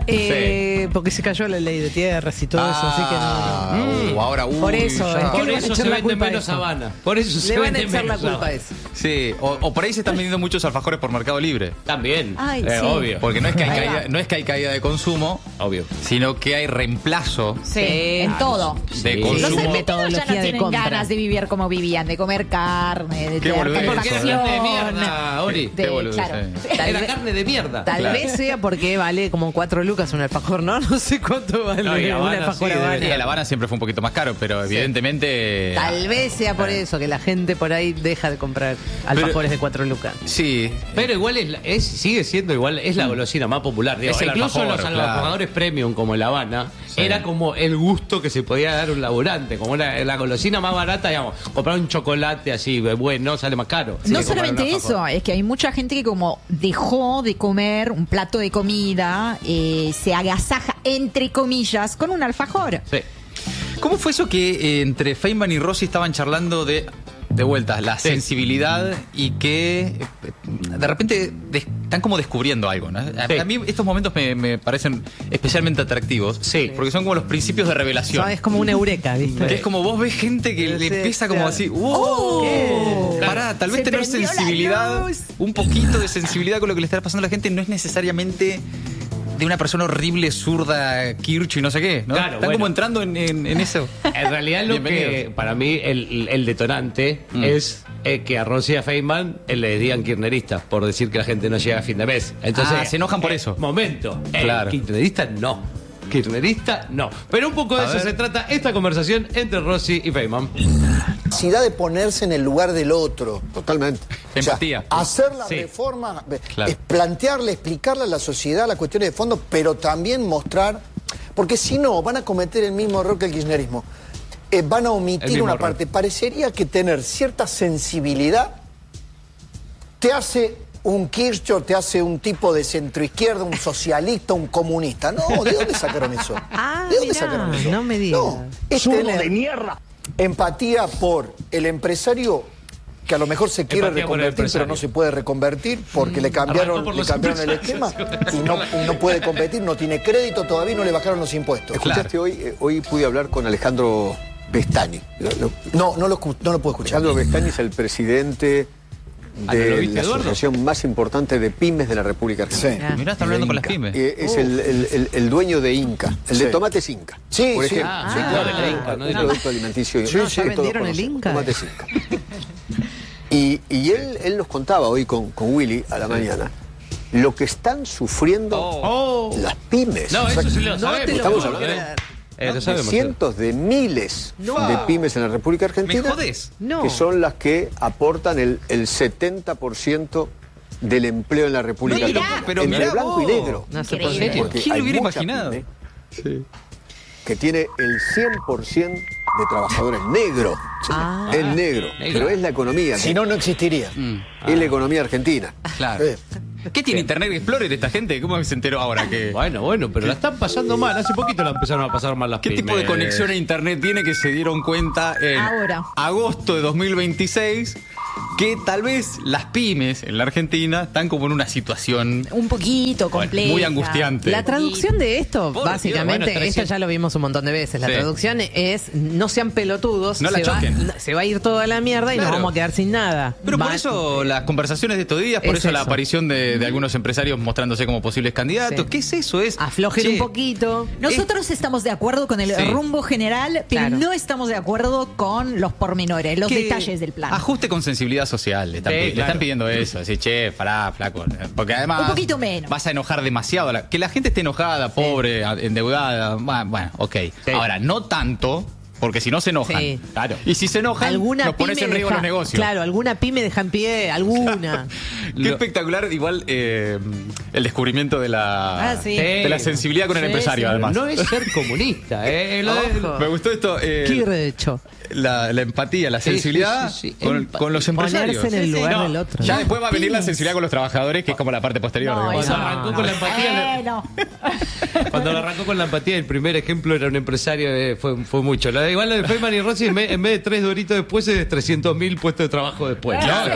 Porque se cayó la ley de tierras y todo eso, así que no. Ahora, Por eso, ya. ¿en qué Por le van a eso echar se la vende culpa a menos eso? Habana. Por eso se Le van a vende echar la menos culpa a Habana. eso. Sí, o por ahí se están vendiendo muchos alfajores por Mercado Libre. También. Ay, sí. Obvio. Porque no es que hay Ahí va. caída, no es que hay caída de consumo, Obvio. sino que hay reemplazo Sí, en todo. de Sí. Los consumo. argentinos ya metodología no de tienen compra. ganas de vivir como vivían, de comer carne, de Qué tener boludez. Porque era calefacción. carne de mierda, Ori. Qué boludez, claro. sí. Era carne de mierda. Tal vez sea porque vale como 4 lucas un alfajor, ¿no? No sé cuánto vale No, y un Habana alfajor sí, Habana. Sí, La Habana siempre fue un poquito más caro, pero evidentemente... Tal vez sea por eso que la gente por ahí deja de comprar alfajores de 4 lucas. Sí. Pero igual sigue siendo igual, es la golosina más popular. Digo, Es el incluso alfajor, los claro. alfajores premium como La Habana, Sí. era como el gusto que se podía dar un laburante, como la golosina más barata, digamos, comprar un chocolate así, bueno, sale más caro. No que comprar solamente un alfajor. eso, es que hay mucha gente que como dejó de comer un plato de comida, se agasaja, entre comillas, con un alfajor. Sí. ¿Cómo fue eso que entre Feynman y Rossi estaban charlando de vuelta, la sensibilidad y que de repente están como descubriendo algo, ¿no? A mí estos momentos me parecen especialmente atractivos, porque son como los principios de revelación. No, es como una eureka, ¿viste? Que es como vos ves gente que le empieza como así, pará, tal vez Se tener prendió la sensibilidad, luz. un poquito de sensibilidad con lo que le está pasando a la gente no es necesariamente de una persona horrible, zurda, Kirch y no sé qué, ¿no? Claro, Están bueno. como entrando en eso. En realidad lo que Bienvenidos. para mí el detonante es que a Rossi y a Feynman le digan kirchneristas por decir que la gente no llega a fin de mes. Entonces se enojan por eso. Momento. Claro. Kirchnerista no. Kirchnerista no. Pero un poco de A eso ver. se trata esta conversación entre Rossi y Feynman. Necesidad de ponerse en el lugar del otro. Totalmente. Empatía. Hacer la Sí. reforma, Claro. es plantearle, explicarle a la sociedad las cuestiones de fondo, pero también mostrar, porque si no, van a cometer el mismo error que el kirchnerismo. Van a El omitir mismo una error. parte. Parecería que tener cierta sensibilidad te hace un Kirchner, te hace un tipo de centroizquierda, un socialista, un comunista. No, ¿de dónde sacaron eso? ¿De dónde mirá, sacaron eso? no me digas. No, es tener empatía por el empresario que a lo mejor se quiere reconvertir, pero no se puede reconvertir porque le cambiaron el esquema y no puede competir, no tiene crédito, todavía no le bajaron los impuestos. ¿Escuchaste hoy pude hablar con Alejandro Pestany? No lo puedo escuchar. Alejandro Pestany es el presidente de la asociación más importante de pymes de la República Argentina. Sí. Mirá, está hablando con las pymes. Es el dueño de Inca, el de Tomates Inca. Sí, por sí. ejemplo. Claro, el Inca, ¿no? Un producto alimenticio. ¿Ya vendieron el Inca? Tomates Inca. Y él nos contaba hoy con Willy a la mañana lo que están sufriendo las pymes. No, eso sí lo sabemos. Estamos hablando de cientos de miles de pymes en la República Argentina. ¿Me jodés? Que son las que aportan el 70% del empleo en la República Argentina. Pero entre mirá blanco y negro. Porque ¿quién lo hubiera imaginado? Que tiene el 100% de trabajadores negros. Es negro, pero es la economía. Si no, no existiría. Es la economía argentina. Claro. ¿Qué tiene Internet Explorer esta gente? ¿Cómo se enteró ahora que...? Bueno, pero la están pasando mal. Hace poquito la empezaron a pasar mal las pymes. ¿Qué tipo de conexión a Internet tiene que se dieron cuenta en agosto de 2026 que tal vez las pymes en la Argentina están como en una situación un poquito compleja, muy angustiante? La traducción de esto, básicamente, Dios, esto ya lo vimos un montón de veces. La traducción es: no sean pelotudos, no se va a ir toda la mierda y nos vamos a quedar sin nada. Pero por eso las conversaciones de estos días, por eso la aparición de algunos empresarios mostrándose como posibles candidatos. ¿Qué es eso? Aflojen un poquito. Nosotros estamos de acuerdo con el rumbo general, pero no estamos de acuerdo con los pormenores, los detalles del plan. Ajuste con sensibilidad social. Le están pidiendo eso. Así, che, pará, flaco. Porque además un poquito menos. Vas a enojar demasiado. Que la gente esté enojada, pobre, endeudada. Bueno, ok. Ahora, no tanto. Porque si no se enojan. Claro. Y si se enojan, nos pones en riesgo los negocios. Claro, alguna pyme deja en pie, alguna. Qué espectacular, igual, el descubrimiento de la sensibilidad con el empresario, además. No es ser comunista. Me gustó esto. ¿Qué hecho? La empatía, la sensibilidad con los empresarios. Ponerse en el lugar del otro. Ya después va a venir la sensibilidad con los trabajadores, que es como la parte posterior. Cuando arrancó con la empatía... Cuando lo arrancó con la empatía, el primer ejemplo era un empresario, fue mucho. Igual lo de Feynman y Rossi, en vez de 3 doritos después, es 300.000 puestos de trabajo después. Claro.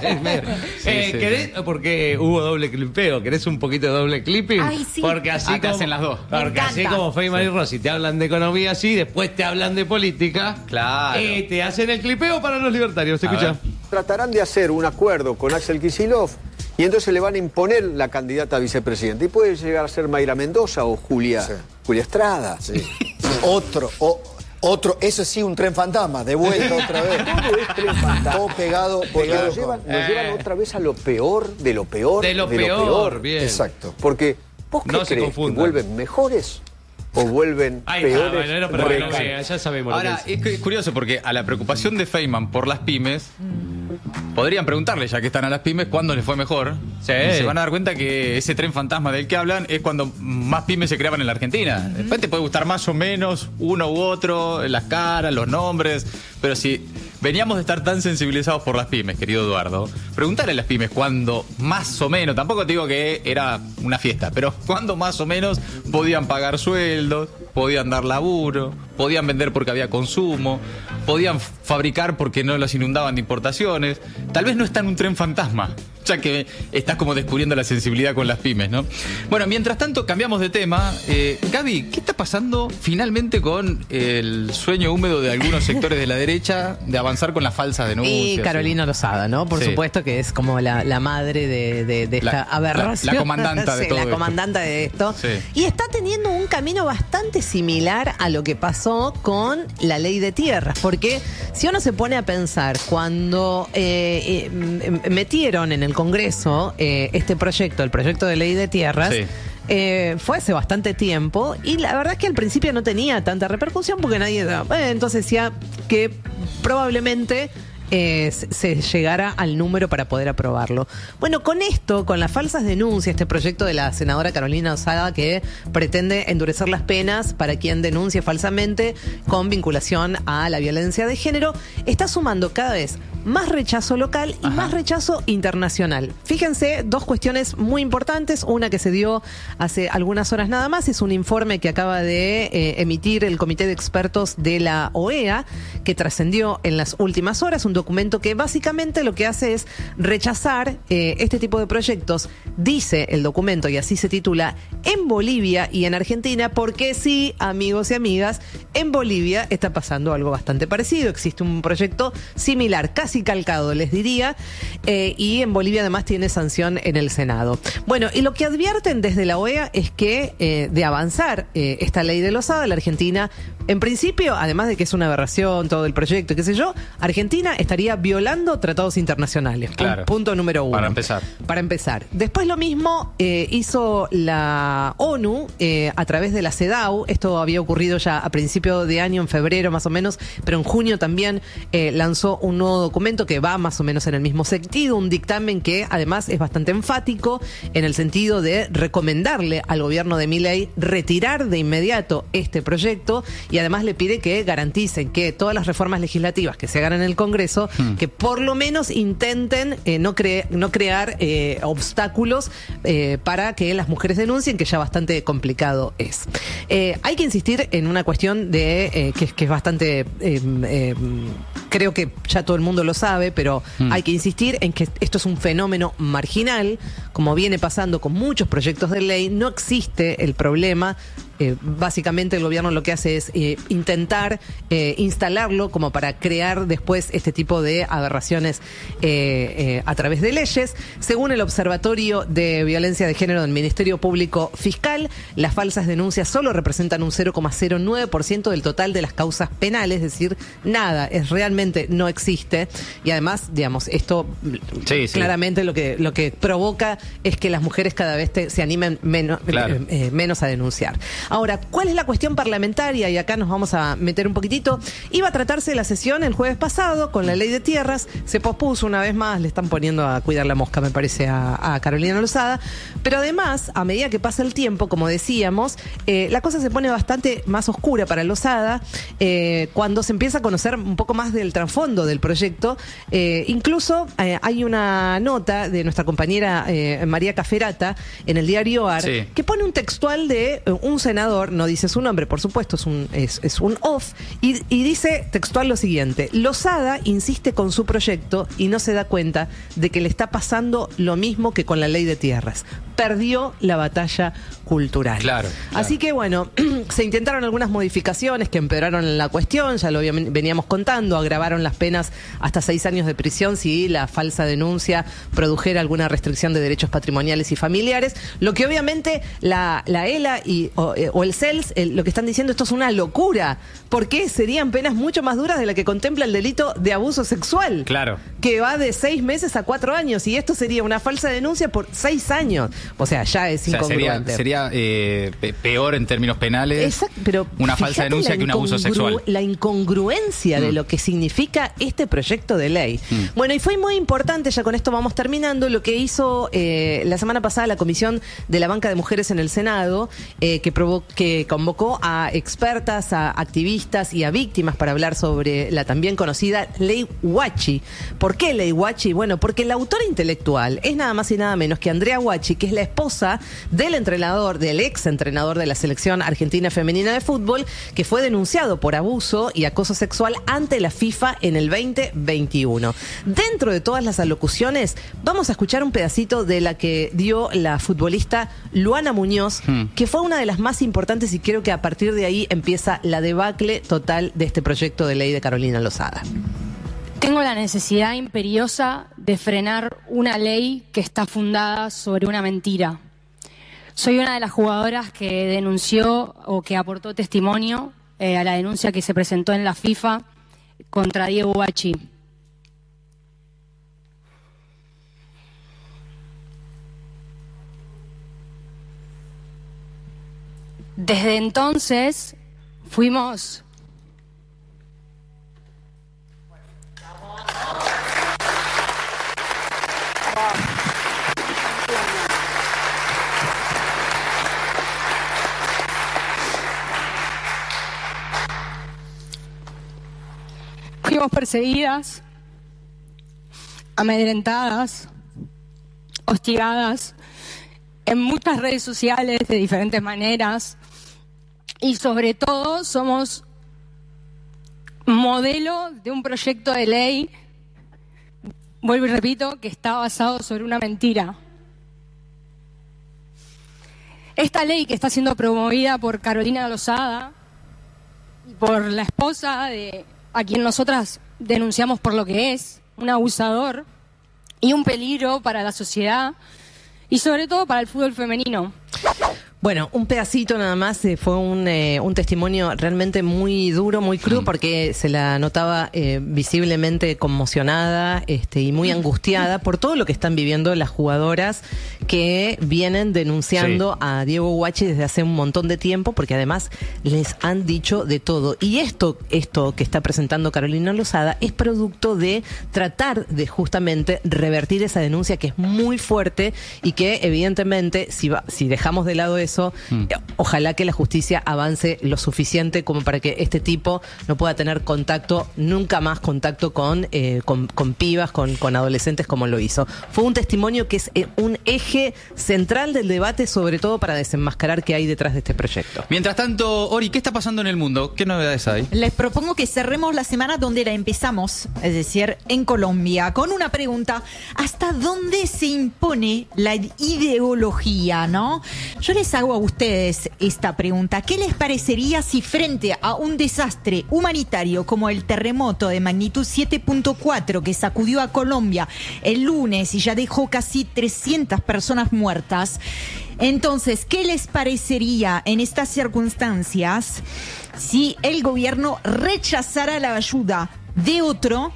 ¿Querés? Porque hubo doble clipeo. ¿Querés un poquito de doble clipping? Ay, sí. Porque así acá hacen las dos. Porque así como Feynman y Rossi te hablan de economía así, después te hablan de política. Claro. Te hacen el clipeo para los libertarios. ¿Se escucha? Tratarán de hacer un acuerdo con Axel Kicillof y entonces le van a imponer la candidata a vicepresidenta. Y puede llegar a ser Mayra Mendoza o Julia Estrada. Otro, eso sí, un tren fantasma, de vuelta otra vez. Todo es tren fantasma. Todo pegado. Nos llevan otra vez a lo peor, de lo peor, de lo peor. Bien. Exacto. Porque ¿vos qué crees? ¿Que vuelven mejores o vuelven peores? Ya sabemos. Ahora, es curioso porque a la preocupación de Feynman por las pymes, podrían preguntarle, ya que están a las pymes, ¿cuándo les fue mejor? Y se van a dar cuenta que ese tren fantasma del que hablan es cuando más pymes se creaban en la Argentina. Después te puede gustar más o menos uno u otro, las caras, los nombres, pero si veníamos de estar tan sensibilizados por las pymes, querido Eduardo, preguntarle a las pymes cuándo más o menos, tampoco te digo que era una fiesta, pero cuándo más o menos podían pagar sueldos, podían dar laburo, podían vender porque había consumo, podían fabricar porque no los inundaban de importaciones. Tal vez no está en un tren fantasma, ya que estás como descubriendo la sensibilidad con las pymes, ¿no? Bueno, mientras tanto, cambiamos de tema. Gaby, ¿qué está pasando finalmente con el sueño húmedo de algunos sectores de la derecha de avanzar con las falsas denuncias? Y Carolina Lozada, ¿no? Por supuesto que es como la madre de esta aberración. La comandanta de todo esto. La comandanta de esto. Sí. Y está teniendo un camino bastante similar a lo que pasó con la ley de tierras. Porque si uno se pone a pensar, cuando metieron en el Congreso este proyecto, el proyecto de ley de tierras, fue hace bastante tiempo y la verdad es que al principio no tenía tanta repercusión porque nadie... entonces decía que probablemente se llegara al número para poder aprobarlo. Bueno, con esto, con las falsas denuncias, este proyecto de la senadora Carolina Lozada que pretende endurecer las penas para quien denuncie falsamente con vinculación a la violencia de género, está sumando cada vez más rechazo local y más rechazo internacional. Fíjense, dos cuestiones muy importantes. Una que se dio hace algunas horas nada más, es un informe que acaba de emitir el Comité de Expertos de la OEA, que trascendió en las últimas horas, un documento que básicamente lo que hace es rechazar este tipo de proyectos, dice el documento, y así se titula, en Bolivia y en Argentina, porque sí, amigos y amigas, en Bolivia está pasando algo bastante parecido. Existe un proyecto similar, casi calcado, les diría, y en Bolivia además tiene sanción en el Senado. Bueno, y lo que advierten desde la OEA es que de avanzar esta ley de Lozada, la Argentina, en principio, además de que es una aberración todo el proyecto, qué sé yo, Argentina estaría violando tratados internacionales. Claro. Punto número 1. Para empezar. Después lo mismo hizo la ONU a través de la CEDAW. Esto había ocurrido ya a principio de año, en febrero más o menos, pero en junio también lanzó un nuevo documento que va más o menos en el mismo sentido, un dictamen que además es bastante enfático en el sentido de recomendarle al gobierno de Milei retirar de inmediato este proyecto, y además le pide que garanticen que todas las reformas legislativas que se hagan en el Congreso, que por lo menos intenten no crear obstáculos para que las mujeres denuncien, que ya bastante complicado es. Hay que insistir en una cuestión de que es bastante... creo que ya todo el mundo lo sabe, pero hay que insistir en que esto es un fenómeno marginal, como viene pasando con muchos proyectos de ley. No existe el problema. Básicamente el gobierno lo que hace es intentar instalarlo como para crear después este tipo de aberraciones a través de leyes. Según el Observatorio de Violencia de Género del Ministerio Público Fiscal, las falsas denuncias solo representan un 0,09% del total de las causas penales, es decir, nada, realmente no existe. Y además, digamos, esto claramente lo que provoca es que las mujeres cada vez se animen menos a denunciar. Ahora, ¿cuál es la cuestión parlamentaria? Y acá nos vamos a meter un poquitito. Iba a tratarse la sesión el jueves pasado con la ley de tierras. Se pospuso una vez más. Le están poniendo a cuidar la mosca, me parece, a Carolina Lozada. Pero además, a medida que pasa el tiempo, como decíamos, la cosa se pone bastante más oscura para Lozada cuando se empieza a conocer un poco más del trasfondo del proyecto. Incluso hay una nota de nuestra compañera María Caferata en el diario AR que pone un textual de un senador, no dice su nombre, por supuesto, es un off, y dice textual lo siguiente: Lozada insiste con su proyecto y no se da cuenta de que le está pasando lo mismo que con la ley de tierras. Perdió la batalla cultural. Claro. Así que bueno, se intentaron algunas modificaciones que empeoraron la cuestión, ya lo veníamos contando, agravaron las penas hasta 6 años de prisión si la falsa denuncia produjera alguna restricción de derechos patrimoniales y familiares, lo que obviamente la ELA o el CELS lo que están diciendo, esto es una locura, porque serían penas mucho más duras de la que contempla el delito de abuso sexual. Claro. Que va de 6 meses a 4 años, y esto sería una falsa denuncia por 6 años. O sea, ya es incongruente. Sería peor en términos penales. Exacto, pero una falsa denuncia que un abuso sexual. La incongruencia de lo que significa este proyecto de ley. Bueno, y fue muy importante, ya con esto vamos terminando, lo que hizo la semana pasada la Comisión de la Banca de Mujeres en el Senado, que convocó a expertas, a activistas y a víctimas para hablar sobre la también conocida Ley Huachi. ¿Por qué Ley Huachi? Bueno, porque la autora intelectual es nada más y nada menos que Andrea Huachi, que es la esposa del ex entrenador de la selección argentina femenina de fútbol, que fue denunciado por abuso y acoso sexual ante la FIFA en el 2021. Dentro de todas las alocuciones, vamos a escuchar un pedacito de la que dio la futbolista Luana Muñoz, que fue una de las más importantes, y creo que a partir de ahí empieza la debacle total de este proyecto de ley de Carolina Lozada. Tengo la necesidad imperiosa de frenar una ley que está fundada sobre una mentira. Soy una de las jugadoras que denunció o que aportó testimonio a la denuncia que se presentó en la FIFA contra Diego Huachi. Desde entonces fuimos... Fuimos perseguidas, amedrentadas, hostigadas en muchas redes sociales de diferentes maneras, y sobre todo somos modelo de un proyecto de ley, vuelvo y repito, que está basado sobre una mentira. Esta ley que está siendo promovida por Carolina Lozada y por la esposa de a quien nosotras denunciamos por lo que es, un abusador y un peligro para la sociedad y sobre todo para el fútbol femenino. Bueno, un pedacito nada más, fue un testimonio realmente muy duro, muy crudo, porque se la notaba visiblemente conmocionada y muy angustiada por todo lo que están viviendo las jugadoras que vienen denunciando a Diego Guachi desde hace un montón de tiempo, porque además les han dicho de todo. Y esto que está presentando Carolina Lozada es producto de tratar de justamente revertir esa denuncia que es muy fuerte y que evidentemente si dejamos de lado eso, ojalá que la justicia avance lo suficiente como para que este tipo no pueda tener nunca más contacto con pibas, con adolescentes como lo hizo. Fue un testimonio que es un eje central del debate, sobre todo para desenmascarar qué hay detrás de este proyecto. Mientras tanto, Ori, ¿qué está pasando en el mundo? ¿Qué novedades hay? Les propongo que cerremos la semana donde la empezamos, es decir, en Colombia, con una pregunta: ¿hasta dónde se impone la ideología, no? Yo les hago a ustedes esta pregunta: ¿qué les parecería si frente a un desastre humanitario como el terremoto de magnitud 7.4 que sacudió a Colombia el lunes y ya dejó casi 300 personas muertas, entonces, ¿qué les parecería en estas circunstancias si el gobierno rechazara la ayuda de otro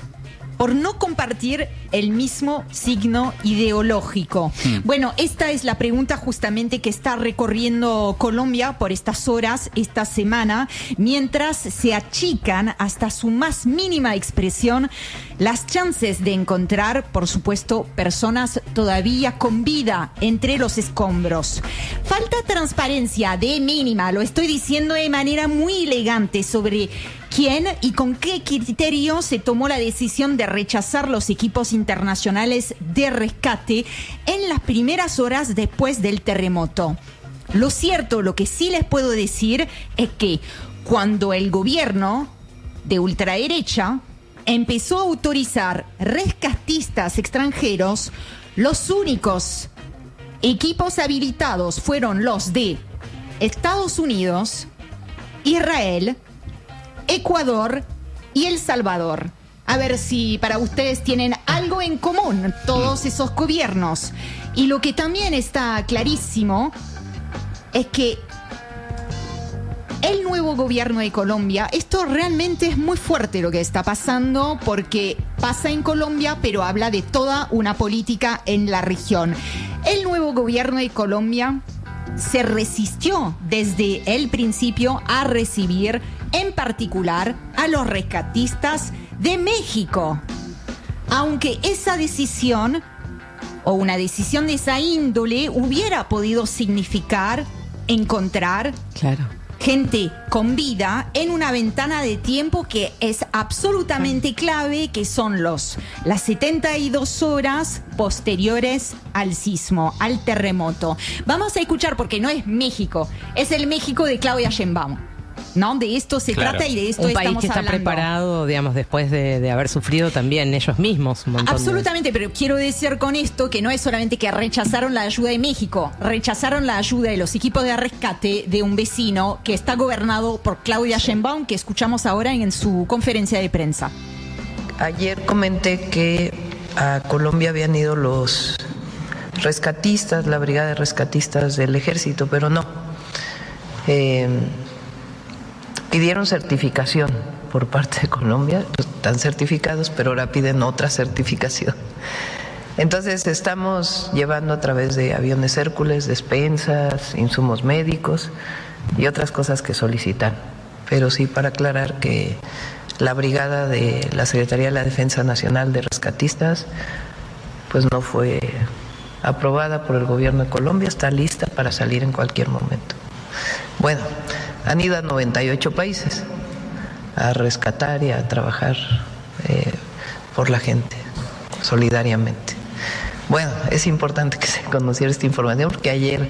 por no compartir el mismo signo ideológico? Bueno, esta es la pregunta justamente que está recorriendo Colombia por estas horas, esta semana, mientras se achican hasta su más mínima expresión las chances de encontrar, por supuesto, personas todavía con vida entre los escombros. Falta transparencia de mínima, lo estoy diciendo de manera muy elegante, sobre quién y con qué criterio se tomó la decisión de rechazar los equipos internacionales de rescate en las primeras horas después del terremoto. Lo cierto, lo que sí les puedo decir es que cuando el gobierno de ultraderecha empezó a autorizar rescatistas extranjeros, los únicos equipos habilitados fueron los de Estados Unidos, Israel, Ecuador y El Salvador. A ver si para ustedes tienen algo en común todos esos gobiernos. Y lo que también está clarísimo es que el nuevo gobierno de Colombia, esto realmente es muy fuerte lo que está pasando, porque pasa en Colombia, pero habla de toda una política en la región. El nuevo gobierno de Colombia se resistió desde el principio a recibir en particular a los rescatistas de México, aunque esa decisión o una decisión de esa índole hubiera podido significar encontrar gente con vida en una ventana de tiempo que es absolutamente clave, que son las 72 horas posteriores al sismo, al terremoto. Vamos a escuchar, porque no es México, es el México de Claudia Sheinbaum, ¿no? De esto se trata y de esto estamos hablando. Un país que está preparado, digamos, después de haber sufrido también ellos mismos un montón. Absolutamente, pero quiero decir con esto que no es solamente que rechazaron la ayuda de México, rechazaron la ayuda de los equipos de rescate de un vecino que está gobernado por Claudia Sheinbaum, que escuchamos ahora en su conferencia de prensa. Ayer comenté que a Colombia habían ido los rescatistas, la brigada de rescatistas del ejército, pero no. Pidieron certificación por parte de Colombia, están certificados, pero ahora piden otra certificación. Entonces estamos llevando a través de aviones Hércules, despensas, insumos médicos y otras cosas que solicitan. Pero sí, para aclarar que la brigada de la Secretaría de la Defensa Nacional de Rescatistas pues no fue aprobada por el gobierno de Colombia, está lista para salir en cualquier momento. Bueno, han ido a 98 países a rescatar y a trabajar por la gente. solidariamente. Bueno, es importante que se conociera esta información porque ayer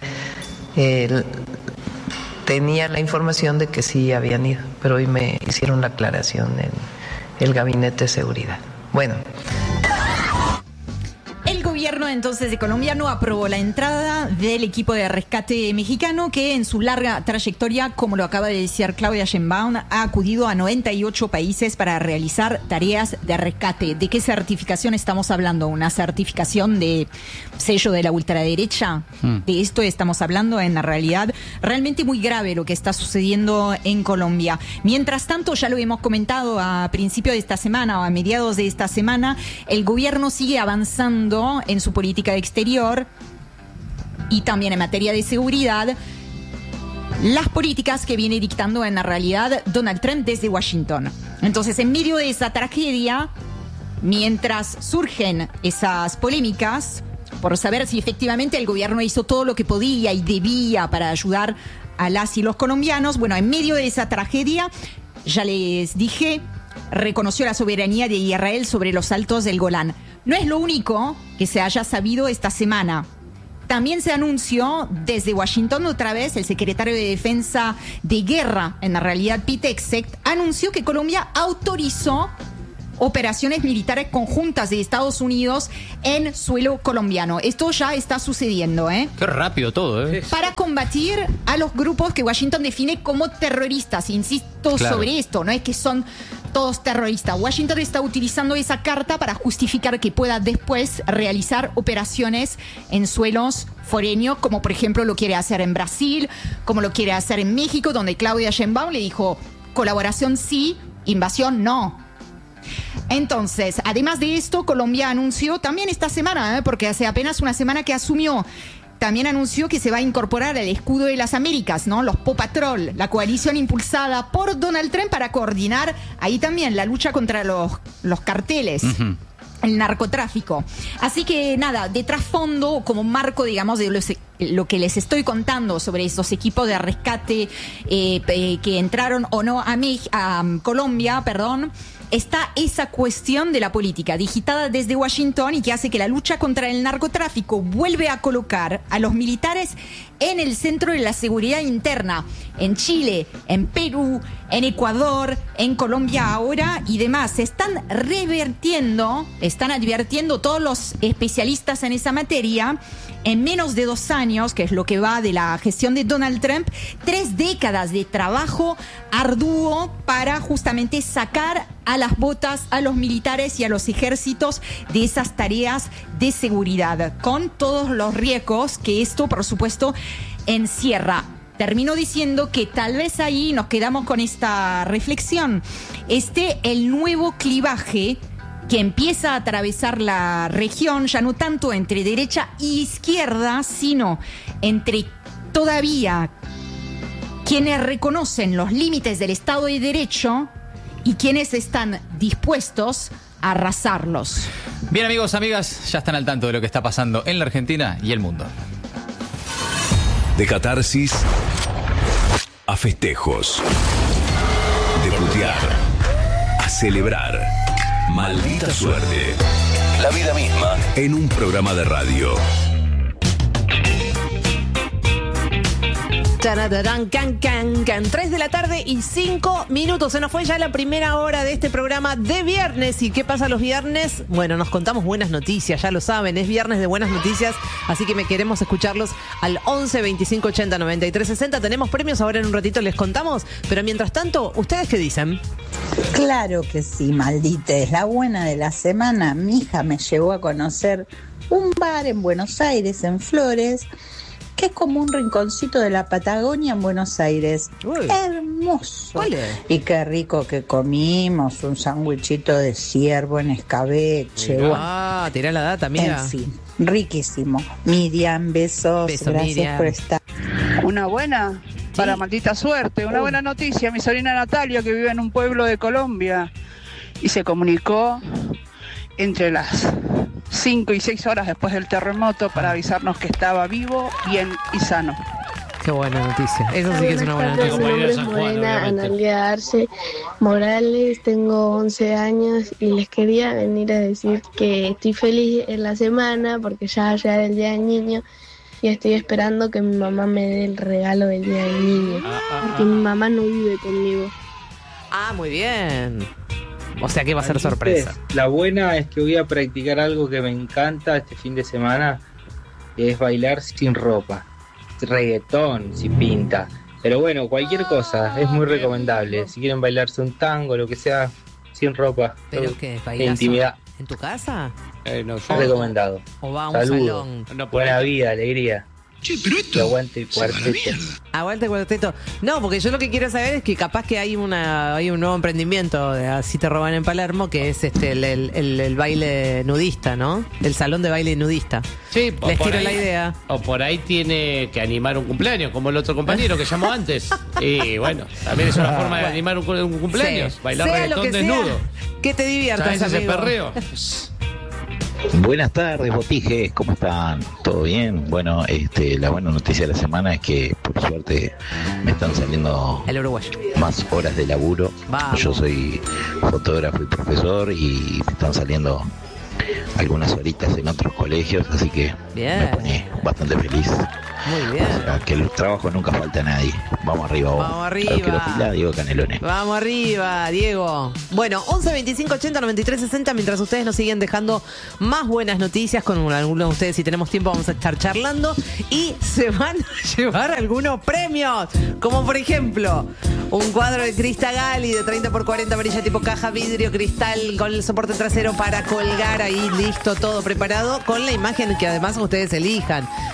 tenía la información de que sí habían ido, pero hoy me hicieron la aclaración en el Gabinete de Seguridad. Bueno. El gobierno entonces de Colombia no aprobó la entrada del equipo de rescate mexicano que en su larga trayectoria, como lo acaba de decir Claudia Sheinbaum, ha acudido a 98 países para realizar tareas de rescate. ¿De qué certificación estamos hablando? ¿Una certificación de sello de la ultraderecha? De esto estamos hablando. En la realidad, realmente muy grave lo que está sucediendo en Colombia. Mientras tanto, ya lo hemos comentado a principio de esta semana o a mediados de esta semana, el gobierno sigue avanzando en su política exterior y también en materia de seguridad las políticas que viene dictando en la realidad Donald Trump desde Washington. Entonces, en medio de esa tragedia, mientras surgen esas polémicas por saber si efectivamente el gobierno hizo todo lo que podía y debía para ayudar a las y los colombianos, bueno, en medio de esa tragedia, ya les dije, reconoció la soberanía de Israel sobre los altos del Golán. No es lo único que se haya sabido esta semana. También se anunció desde Washington otra vez, el secretario de Defensa de Guerra, en la realidad Pete Hegseth, anunció que Colombia autorizó operaciones militares conjuntas de Estados Unidos en suelo colombiano. Esto ya está sucediendo, ¿eh? Qué rápido todo, ¿eh? Para combatir a los grupos que Washington define como terroristas. Insisto sobre esto, no es que son todos terroristas. Washington está utilizando esa carta para justificar que pueda después realizar operaciones en suelos foráneos, como por ejemplo lo quiere hacer en Brasil, como lo quiere hacer en México, donde Claudia Sheinbaum le dijo colaboración sí, invasión no. Entonces, además de esto, Colombia anunció también esta semana, porque hace apenas una semana que asumió, también anunció que se va a incorporar al escudo de las Américas, ¿no? Los Paw Patrol, la coalición impulsada por Donald Trump para coordinar ahí también la lucha contra los carteles. El narcotráfico. Así que nada, de trasfondo, como marco, digamos, de lo que les estoy contando sobre esos equipos de rescate que entraron o no a Colombia, está esa cuestión de la política digitada desde Washington y que hace que la lucha contra el narcotráfico vuelve a colocar a los militares en el centro de la seguridad interna, en Chile, en Perú, en Ecuador, en Colombia ahora y demás. Se están advirtiendo todos los especialistas en esa materia. En menos de 2 años, que es lo que va de la gestión de Donald Trump, 3 décadas de trabajo arduo para justamente sacar a las botas a los militares y a los ejércitos de esas tareas de seguridad, con todos los riesgos que esto, por supuesto, encierra. Termino diciendo que tal vez ahí nos quedamos con esta reflexión. El nuevo clivaje que empieza a atravesar la región, ya no tanto entre derecha e izquierda, sino entre todavía quienes reconocen los límites del Estado de Derecho y quienes están dispuestos a arrasarlos. Bien, amigos, amigas, ya están al tanto de lo que está pasando en la Argentina y el mundo. De catarsis a festejos, de putear a celebrar. Maldita suerte. La vida misma en un programa de radio. 3 de la tarde y 5 minutos. Se nos fue ya la primera hora de este programa de viernes. ¿Y qué pasa los viernes? Bueno, nos contamos buenas noticias, ya lo saben. Es viernes de buenas noticias, así que queremos escucharlos al 11 25 80 93 60. Tenemos premios ahora en un ratito, les contamos. Pero mientras tanto, ¿ustedes qué dicen? Claro que sí, maldites. La buena de la semana, mi hija me llevó a conocer un bar en Buenos Aires, en Flores, que es como un rinconcito de la Patagonia en Buenos Aires. Uy. Hermoso. ¿Cuál es? Y qué rico que comimos, un sándwichito de ciervo en escabeche. Tirá la data, mira. En fin, riquísimo. Miriam, besos. Gracias, Miriam, por estar. Una buena para maldita suerte, una buena noticia. Mi sobrina Natalia, que vive en un pueblo de Colombia y se comunicó entre las 5 y 6 horas después del terremoto para avisarnos que estaba vivo, bien y sano. Qué buena noticia. Eso sí que es una buena noticia. Mi nombre es Morena Analia Arce Morales, tengo 11 años y les quería venir a decir que estoy feliz en la semana porque ya va a llegar el Día del Niño y estoy esperando que mi mamá me dé el regalo del Día del Niño. Porque mi mamá no vive conmigo. Ah, muy bien. O sea que va a ser sorpresa. La buena es que voy a practicar algo que me encanta este fin de semana, que es bailar sin ropa. Reggaetón, si pinta. Pero bueno, cualquier cosa es muy recomendable. Si quieren bailarse un tango, lo que sea, sin ropa. ¿Pero qué? ¿Bailar intimidad? ¿En tu casa? No, recomendado. ¿O va a un Saludos. salón? Buena vida, alegría. Che, pero esto aguante el cuarteto. Aguante el cuarteto. No, porque yo lo que quiero saber es que capaz que hay un nuevo emprendimiento de Así te roban en Palermo, que es el baile nudista, ¿no? El salón de baile nudista. Sí, les tiro la idea. O por ahí tiene que animar un cumpleaños, como el otro compañero que llamó antes. Y bueno, también es una forma de animar un cumpleaños. Sí. Bailar sea reggaetón lo que desnudo. Sea, que te diviertas, ¿sabes ese amigo? perreo? Buenas tardes, botijes, ¿cómo están? ¿Todo bien? Bueno, la buena noticia de la semana es que por suerte me están saliendo más horas de laburo. Vamos. Yo soy fotógrafo y profesor y me están saliendo algunas horitas en otros colegios, así que me pone bastante feliz. Muy bien. O sea, que el trabajo nunca falta a nadie. Vamos arriba. Vamos arriba. Arquero Pila, Diego Canelones. Vamos arriba, Diego. Bueno, 11 25 80 93 60. Mientras ustedes nos siguen dejando más buenas noticias con algunos de ustedes, si tenemos tiempo vamos a estar charlando y se van a llevar algunos premios, como por ejemplo un cuadro de Crista Gali de 30x40 amarilla tipo caja, vidrio, cristal con el soporte trasero para colgar ahí, listo, todo preparado con la imagen que además ustedes elijan.